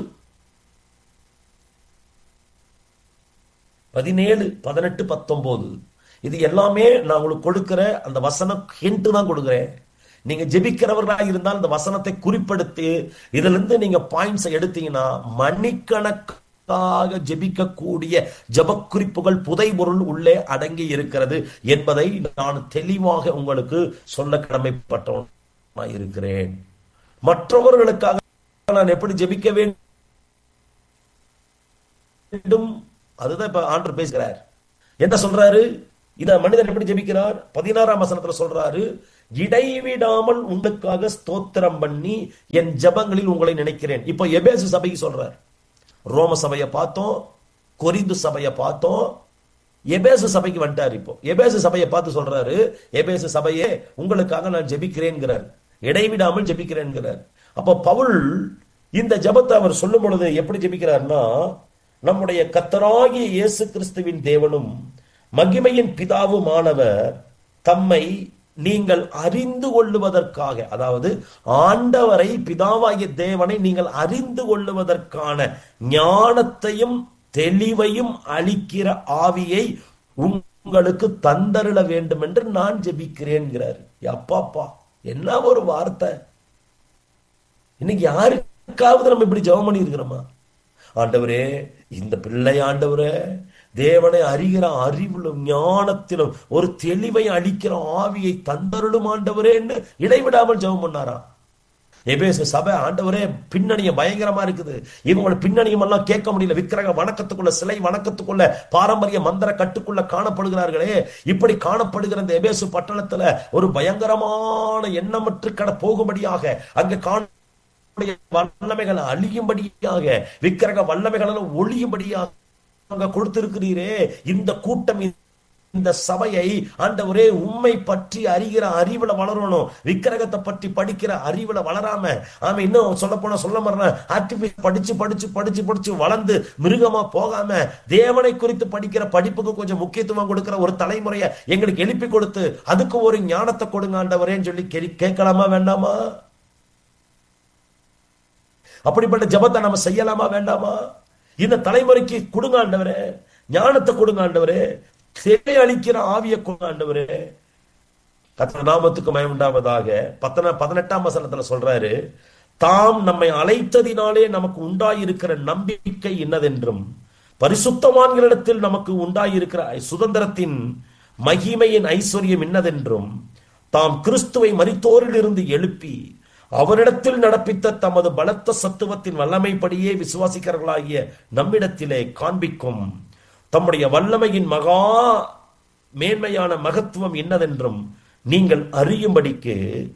17, 18, 19 இது எல்லாமே நான் உங்களுக்கு கொடுக்கிற அந்த வசனம் ஹிண்ட் தான் கொடுக்கிறேன். நீங்க ஜெபிக்கிறவர்களாக இருந்தால் இந்த வசனத்தை குறிப்பிடுத்தி இதுல இருந்து நீங்க பாயிண்ட்ஸ் எடுத்தீங்கன்னா மணிக்கணக்காக ஜெபிக்கக்கூடிய ஜெப குறிப்புகள் புதைபொருள் உள்ளே அடங்கி இருக்கிறது என்பதை நான் தெளிவாக உங்களுக்கு சொல்ல கடமைப்பட்டவனாய் இருக்கிறேன். மற்றவர்களுக்காக நான் எப்படி ஜெபிக்க வேண்டும் அதுதான் இப்ப ஆண்டவர் பேசுகிறார். என்ன சொல்றாரு? இந்த மனிதன் எப்படி ஜெபிக்கிறார்? 16ஆம் வசனத்துல சொல்றாரு, இடைவிடாமல் உங்களுக்காக ஸ்தோத்திரம் பண்ணி என் ஜெபங்களில் உங்களை நினைக்கிறேன். இப்போ எபேசு சபைக்கு சொல்றார். ரோம சபையை பார்த்தோம், கொரிந்து சபையை பார்த்தோம், எபேசு சபைக்கு வந்துட்டார். இப்போ எபேசு சபையை பார்த்து சொல்றாரு, எபேசு சபையே உங்களுக்காக நான் ஜெபிக்கிறேன்கிறார், இடைவிடாமல் ஜெபிக்கிறேன்கிறார். அப்ப பவுல் இந்த ஜெபத்தை அவர் சொல்லும் பொழுது எப்படி ஜெபிக்கிறார்னா, நம்முடைய கர்த்தராகிய இயேசு கிறிஸ்துவின் தேவனும் மகிமையின் பிதாவுமானவர் தம்மை நீங்கள் அறிந்து கொள்ளுவதற்காக, அதாவது ஆண்டவரை பிதாவாகிய தேவனை நீங்கள் அறிந்து கொள்ளுவதற்கான ஞானத்தையும் தெளிவையும் அளிக்கிற ஆவியை உங்களுக்கு தந்தருள வேண்டும் என்று நான் ஜெபிக்கிறேன்கிறார். அப்பாப்பா, என்ன ஒரு வார்த்தை! இன்னைக்கு யாருக்காவது நம்ம இப்படி ஜெபம் பண்ணி இருக்கிறோமா? ஆண்டவரே, இந்த பிள்ளை ஆண்டவரே தேவனை அறிகிற அறிவிலும் ஞானத்திலும் ஒரு தெளிவை அளிக்கிற ஆவியை தந்தருளும் ஆண்டவரே என்று இடைவிடாமல் ஜெபம் பண்ணாரா? எபேசு சபை, ஆண்டவரே பின்னணிய பயங்கரமா இருக்குது, இவங்களோட பின்னணியம் எல்லாம் கேட்க முடியல, விக்கிரக வணக்கத்துக்குள்ள, சிலை வணக்கத்துக்குள்ள, பாரம்பரிய மந்திர கட்டுக்குள்ள காணப்படுகிறார்களே. இப்படி காணப்படுகிற இந்த எபேசு பட்டணத்துல ஒரு பயங்கரமான எண்ணமற்று கட போகும்படியாக, அங்க காண வல்லமைகளை அழியும்படியாக, விக்கிரக வல்லமைகள் ஒழியும்படியாக கொடுத்திருக்கிறீரே. இந்த கூட்டம், இந்த சபையை ஆண்டவரே உம்மை பற்றி அறிகிற அறிவுல வளரணும், விக்கிரகத்தை பற்றி படிக்கிற அறிவுல வளராம, ஆமா இன்னும் சொல்ல போனா சொல்ல மாறேன், ஆர்டிபிஷியல் படிச்சு படிச்சு படிச்சு படிச்சு வளர்ந்து மிருகமா போகாம தேவனை குறித்து படிக்கிற படிப்புக்கு கொஞ்சம் முக்கியத்துவம் கொடுக்கிற ஒரு தலைமுறையை எங்களுக்கு எழுப்பி கொடுத்து அதுக்கு ஒரு ஞானத்தை கொடுங்க ஆண்டவரேன்னு சொல்லி கேட்கலாமா வேண்டாமா? அப்படிப்பட்ட ஜெபத்தை நம்ம செய்யலாமா வேண்டாமா? இந்த தலைமுறைக்கு கொடுங்க ஆண்டவரே, ஞானத்தை கொடுங்க ஆண்டவரே, சேவை அளிக்கிற ஆவிய கொடுங்க ஆண்டவரே. கர்த்தர் நாமத்துக்கு மகிமை உண்டாவதாக. 18ஆம் வசனத்துல சொல்றாரு, தாம் நம்மை அழைத்ததினாலே நமக்கு உண்டாயிருக்கிற நம்பிக்கை என்னதென்றும் பரிசுத்தவான்களிடத்தில் நமக்கு உண்டாயிருக்கிற சுதந்திரத்தின் மகிமையின் ஐஸ்வர்யம் என்னதென்றும் தாம் கிறிஸ்துவை மரித்தோரில் இருந்து எழுப்பி அவரிடத்தில் நடப்பித்த தமது பலத்த சத்துவத்தின் வல்லமைப்படியே விசுவாசிக்கிறவர்களாகிய நம்மிடத்திலே காண்பிக்கும் தம்முடைய வல்லமையின் மகா மேன்மையான மகத்துவம் என்னதென்றும் நீங்கள் அறியும்படிக்கு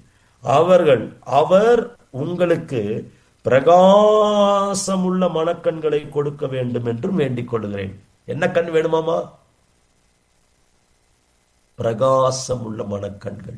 அவர் உங்களுக்கு பிரகாசமுள்ள மனக்கண்களை கொடுக்க வேண்டும் என்றும் வேண்டிக் கொள்கிறேன். என்ன கண் வேணுமாமா? பிரகாசமுள்ள மனக்கண்கள்.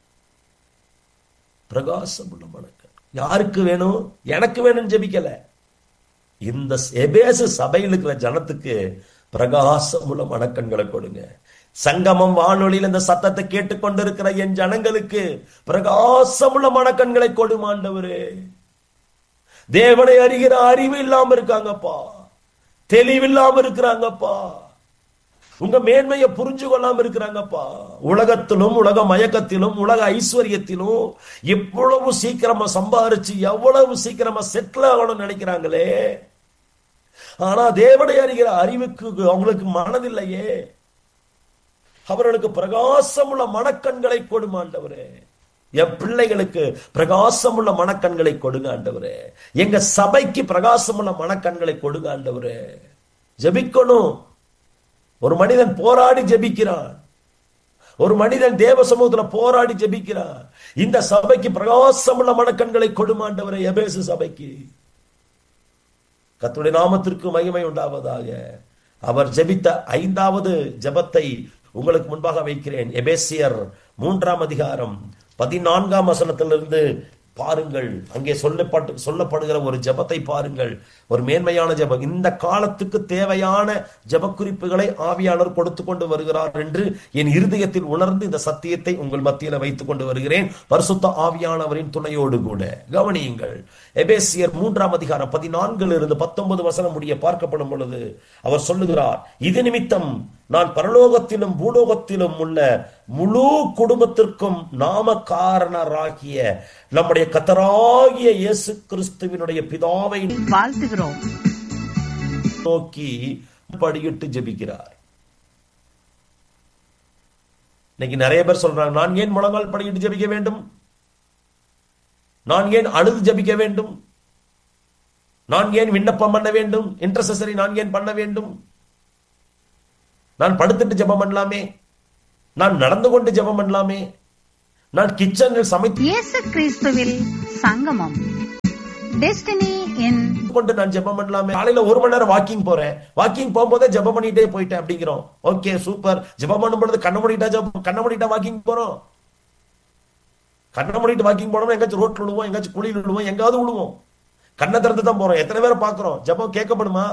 பிரகாசமுள்ள மனக்கண் யாருக்கு வேணும்? எனக்கு வேணும்னு ஜெபிக்கல. இந்த எபேசு சபையில் இருக்கிற ஜனத்துக்கு பிரகாசமுள்ள மனக்கண்களை கொடுங்க. சங்கமம் வானொலியில் இந்த சத்தத்தை கேட்டுக்கொண்டிருக்கிற என் ஜனங்களுக்கு பிரகாசமுள்ள மனக்கண்களை கொடுங்க ஆண்டவரே. தேவனை அறிகிற அறிவு இல்லாம இருக்காங்கப்பா, தெளிவில்லாம இருக்கிறாங்கப்பா, உங்க மேன்மையை புரிஞ்சு கொள்ளாம இருக்கிறாங்கப்பா. உலகத்திலும் உலக மயக்கத்திலும் உலக ஐஸ்வர்யத்திலும் எவ்வளவு சீக்கிரமா சம்பாரிச்சு எவ்வளவு சீக்கிரமா செட்டில் ஆகணும்னு நினைக்கிறாங்களே. ஆனா தேவனை அறிகிற அறிவுக்கு அவங்களுக்கு மனதில்லையே. அவர்களுக்கு பிரகாசமுள்ள மனக்கண்களை கொடுங்க ஆண்டவரே. என் பிள்ளைகளுக்கு பிரகாசமுள்ள மனக்கண்களை கொடுங்க ஆண்டவரே. எங்க சபைக்கு பிரகாசமுள்ள மனக்கண்களை கொடுங்க ஆண்டவரே. ஜெபிக்கணும். ஒரு மனிதன் போராடி ஜெபிக்கிறான், ஒரு மனிதன் தேவ சமூகத்தில் போராடி ஜெபிக்கிறான். இந்த சபைக்கு பிரகாசமுள்ள மனக்கண்களை கொடுங்க ஆண்டவரே. எபேசு சபைக்கு கர்த்தருடைய நாமத்திற்கு மகிமை உண்டாவதாக. அவர் ஜெபித்த 5வது ஜெபத்தை உங்களுக்கு முன்பாக வைக்கிறேன். எபேசியர் 3ஆம் அதிகாரம் 14ஆம் வசனத்திலிருந்து பாருங்கள். அங்கே சொல்லப்படுகிற ஒரு ஜெபத்தை பாருங்கள். ஒரு மேன்மையான ஜெபம். இந்த காலத்துக்கு தேவையான ஜெப குறிப்புகளை ஆவியானவர் கொடுத்து கொண்டு வருகிறார் என்று என் இருதயத்தில் உணர்ந்து இந்த சத்தியத்தை உங்கள் மத்தியில் வைத்துக் கொண்டு வருகிறேன், பரிசுத்த ஆவியானவரின் துணையோடு கூட. கவனியுங்கள். எபேசியர் 3ஆம் அதிகாரம் 14 19 வசனம் முடிய பார்க்கப்படும் பொழுது அவர் சொல்லுகிறார், இது நிமித்தம் நான் பரலோகத்திலும் பூலோகத்திலும் உள்ள முழு குடும்பத்திற்கும் நாமகாரணராகிய நம்முடைய கர்த்தராகிய இயேசு கிறிஸ்துவினுடைய பிதாவை வாழ்த்துகிறோம் நோக்கி படியிட்டு ஜெபிக்கிறார். இன்னைக்கு நிறைய பேர் சொல்றாங்க, நான் ஏன் முழங்கால் படியிட்டு ஜெபிக்க வேண்டும்? நான் ஏன் அழுது ஜெபிக்க வேண்டும்? நான் ஏன் விண்ணப்பம் பண்ண வேண்டும்? இன்டர்செசரி நான் ஏன் பண்ண வேண்டும்? நான் படுத்துட்டு ஜெபம் பண்ணலாமே, நான் நடந்து கொண்டு ஜெபம் பண்ணலாமே, நான் கிச்சனில் சமைத்து. இயேசு கிறிஸ்துவில் சங்கமம் டெஸ்டினி இன் கொண்டு நான் ஜெபம் பண்ணலாமே. காலையில 1 மணி நேரம் வாக்கிங் போறேன், வாக்கிங் போகும்போதே ஜெபம் பண்ணிட்டே போயிட்டேன் அப்படிங்கிறோம். Okay, super. ஜெபம் பண்ணும்போது கண்ண மூடிட்டா வாக்கிங் போறோம். கண்ண மூடிட்டு வாக்கிங் போனோம்னா எங்காச்சும் ரோட்ல விழுவோம், எங்காச்சும் குழியில் விழுவோம், எங்காவது விழுவோம். கண்ணை திறந்து தான் போறோம். எத்தனை பேரை பாக்குறோம்? ஜெபம் கேட்கப்படுமா?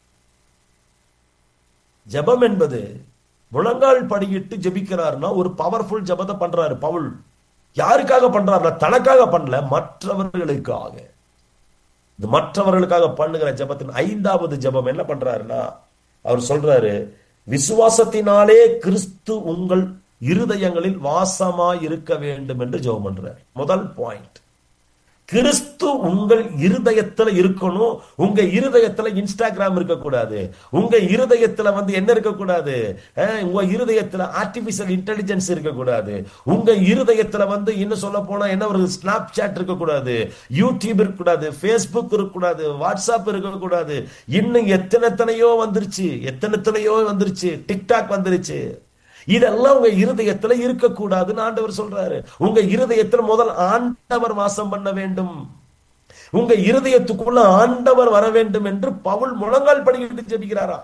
ஜெபம் என்பது முழங்கால் படியிட்டு ஜெபிக்கிறாருன்னா ஒரு பவர்ஃபுல் ஜெபத்தை பண்றாரு பவுல். யாருக்காக பண்றாருன்னா தனக்காக பண்ணல, மற்றவர்களுக்காக. மற்றவர்களுக்காக பண்ணுகிற ஜெபத்தின் 5வது ஜெபம் என்ன பண்றாருன்னா, அவர் சொல்றாரு, விசுவாசத்தினாலே கிறிஸ்து உங்கள் இருதயங்களில் வாசமாய் இருக்க வேண்டும் என்று ஜெபம் பண்றார். முதல் பாயிண்ட், கிறிஸ்து உங்கள் இருதயத்துல இருக்கணும். உங்க இருதயத்துல இன்ஸ்டாகிராம் இருக்கக்கூடாது. உங்க இருதயத்துல என்ன இருக்கக்கூடாது? உங்க இருதயத்துல ஆர்டிபிஷியல் இன்டெலிஜென்ஸ் இருக்கக்கூடாது. உங்க இருதயத்துல இன்னும் சொல்ல போனா என்ன, ஒரு ஸ்னாப் சாட் இருக்கக்கூடாது, யூடியூப் இருக்கக்கூடாது, பேஸ்புக் இருக்கக்கூடாது, வாட்ஸ்அப் இருக்கக்கூடாது. இன்னும் எத்தனையோ வந்துருச்சு, டிக்டாக் வந்துருச்சு. இதெல்லாம் உங்க இருதயத்துல இருக்கக்கூடாதுன்னு ஆண்டவர் சொல்றாரு. உங்க இருதயத்துல முதல் ஆண்டவர் வாசம் பண்ண வேண்டும். உங்க இருதயத்துக்குள்ள ஆண்டவர் வர வேண்டும் என்று பவுல் முழங்கால் படியிட்டு ஜெபிக்கிறாரா.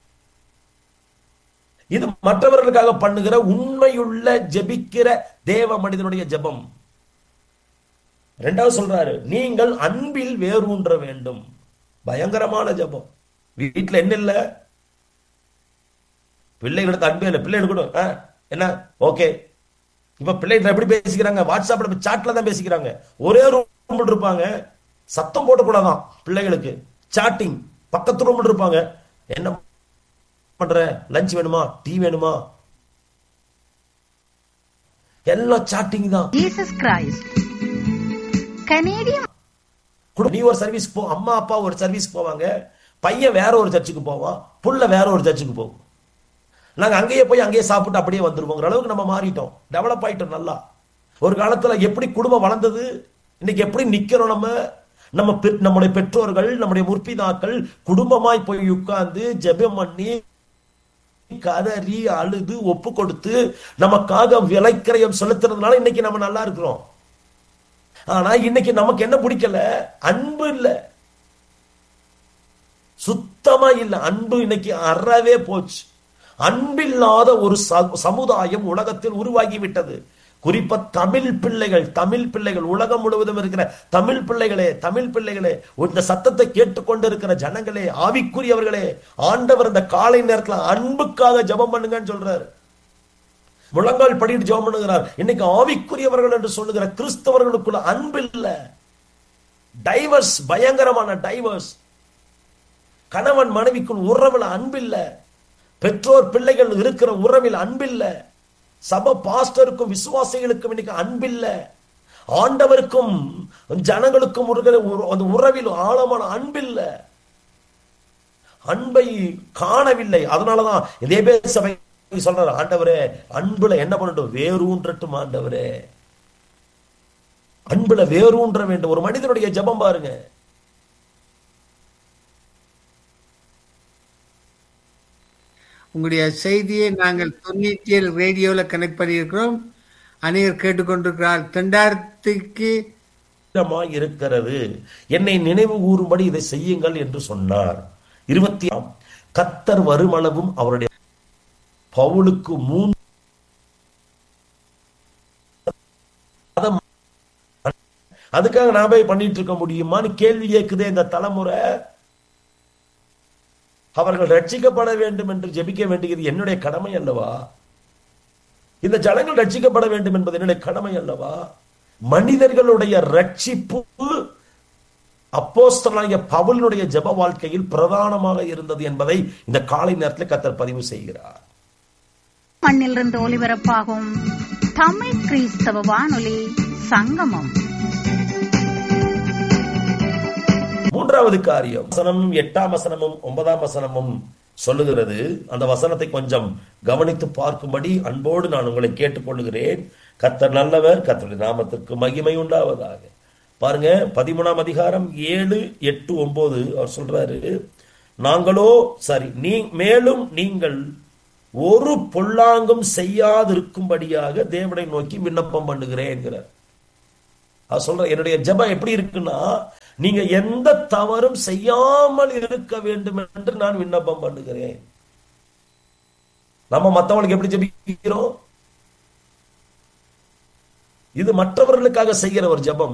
இது மற்றவர்களுக்காக பண்ணுகிற உண்மையுள்ள ஜெபிக்கிற தேவ மனிதனுடைய ஜெபம். 2வது சொல்றாரு, நீங்கள் அன்பில் வேரூன்ற வேண்டும். பயங்கரமான ஜெபம். வீட்டுல என்ன இல்ல, பிள்ளைகளுக்கு அன்பே இல்லை. பிள்ளை எடுக்கணும் என்ன, ஓகே. இப்ப பிள்ளைகள் எப்படி பேசிக்கிறாங்க? வாட்ஸ்அப்ல சாட்ல தான் பேசிக்கிறாங்க. ஒரே ரூம் இருப்பாங்க, சத்தம் போடக்கூடாதான் பிள்ளைகளுக்கு. சாட்டிங் பக்கத்து ரூம் இருப்பாங்க. என்ன பண்ற, லஞ்ச் வேணுமா, டீ வேணுமா, எல்லாம் சாட்டிங் தான். Jesus Christ Canadian. நீ ஒரு சர்வீஸ் போ, அம்மா அப்பா ஒரு சர்வீஸ் போவாங்க, பையன் வேற ஒரு சர்ச்சுக்கு போவான், புள்ள வேற ஒரு சர்ச்சுக்கு போகும். நாங்க அங்கேயே போய் அங்கேயே சாப்பிட்டு அப்படியே வந்துருவோங்கிற அளவுக்கு நம்ம மாறிட்டோம், டெவலப் ஆயிட்டோம். நல்லா ஒரு காலத்துல எப்படி குடும்பம் வளர்ந்தது, இன்னைக்கு எப்படி நிக்கிறோம் நம்ம. நம்முடைய பெற்றோர்கள், நம்முடைய முற்பிதாக்கள் குடும்பமாய் போய் உட்கார்ந்து ஜெபம் பண்ணி கதறி அழுது ஒப்பு கொடுத்து நமக்காக விலைக்கிரயம் செலுத்துறதுனால இன்னைக்கு நம்ம நல்லா இருக்கிறோம். ஆனா இன்னைக்கு நமக்கு என்ன பிடிக்கல? அன்பு இல்ல, சுத்தமா இல்ல. அன்பு இன்னைக்கு அறவே போச்சு. அன்பில்லாத ஒரு சமுதாயம் உலகத்தில் உருவாகிவிட்டது. குறிப்பா தமிழ் பிள்ளைகள், உலகம் முழுவதும் இருக்கிற தமிழ் பிள்ளைகளே, இந்த சத்தத்தை கேட்டுக்கொண்டு இருக்கிற ஜனங்களே, ஆவிக்குரியவர்களே, ஆண்டவர் இந்த காலை நேரத்தில் அன்புக்காக ஜெபம் பண்ணுங்கன்னு சொல்றாரு. முழங்கால் படிட்டு ஜெபம் பண்ணுகிறார். இன்னைக்கு ஆவிக்குரியவர்கள் என்று சொல்லுகிற கிறிஸ்தவர்களுக்குள்ள அன்பு இல்ல. டைவர்ஸ், பயங்கரமான டைவர்ஸ். கணவன் மனைவிக்குள் உறவுல அன்பில்ல. பெற்றோர் பிள்ளைகள் இருக்கிற உறவில் அன்பில்ல. சபை பாஸ்டருக்கும் விசுவாசிகளுக்கும் இன்னைக்கு அன்பில்ல. ஆண்டவருக்கும் ஜனங்களுக்கும் அந்த உறவில் ஆழமான அன்பில்ல. அன்பை காணவில்லை. அதனாலதான் இதே சபை சொல்றாரு, ஆண்டவரே அன்புல என்ன பண்ணட்டும், வேரூன்றட்டும். ஆண்டவரே அன்புல வேரூன்ற வேண்டும். ஒரு மனிதனுடைய ஜெபம் பாருங்க. உங்களுடைய செய்தியை நாங்கள் 97 ரேடியோல கனெக்ட் பண்ணியிருக்கிறோம். அநேகர் கேட்டுக்கொண்டிருக்கிறார். தெண்டார்த்திக்கு இருக்கிறது, என்னை நினைவு கூறும்படி இதை செய்யுங்கள் என்று சொன்னார். 20 கர்த்தர் வருமளவும் அவருடைய பவுலுக்கு 3 அதுக்காக நான் போய் பண்ணிட்டு இருக்க முடியுமான்னு கேள்வி கேட்குதே இந்த தலைமுறை. அவர்கள் ரட்சிக்கப்பட வேண்டும் என்று ஜெபிக்க வேண்டியது என்னுடைய கடமை அல்லவா? இந்த ஜனங்கள் ரட்சிக்கப்பட வேண்டும் என்பது என்னுடைய கடமை அல்லவா? மனிதர்களுடைய ரட்சிப்பு அப்போஸ்தலனாகிய பவுலினுடைய ஜெப வாழ்க்கையில் பிரதானமாக இருந்தது என்பதை இந்த காலை நேரத்தில் கர்த்தர் பதிவு செய்கிறார். மண்ணிலிருந்து ஒலிபரப்பாகும் தமிழ் கிறிஸ்தவ வானொலி சங்கமம். 3வது காரியம், வசனமும் 8ஆம் வசனமும் 9ஆம் வசனமும் சொல்லுகிறது. அந்த வசனத்தை கொஞ்சம் கவனித்து பார்க்கும்படி அன்போடு நான் உங்களை கேட்டுக்கொள்கிறேன். கர்த்தர் நல்லவர், கர்த்தருடைய நாமத்திற்கு மகிமை உண்டாவதாக. பாருங்க, 13ஆம் அதிகாரம் 7, 8, 9 அவர் சொல்றாரு, நாங்களோ மேலும் நீங்கள் ஒரு பொல்லாங்கும் செய்யாதிருக்கும்படியாக தேவனை நோக்கி விண்ணப்பம் பண்ணுகிறேன். அவர் சொல்ற, என்னுடைய ஜெபம் எப்படி இருக்குன்னா, நீங்க எந்த தவறும் செய்யாமல் இருக்க வேண்டும் என்று நான் விண்ணப்பம் பண்ணுகிறேன். நம்ம மற்றவங்களுக்கு எப்படி ஜெபிக்கிறோம்? இது மற்றவர்களுக்காக செய்கிற ஒரு ஜெபம்.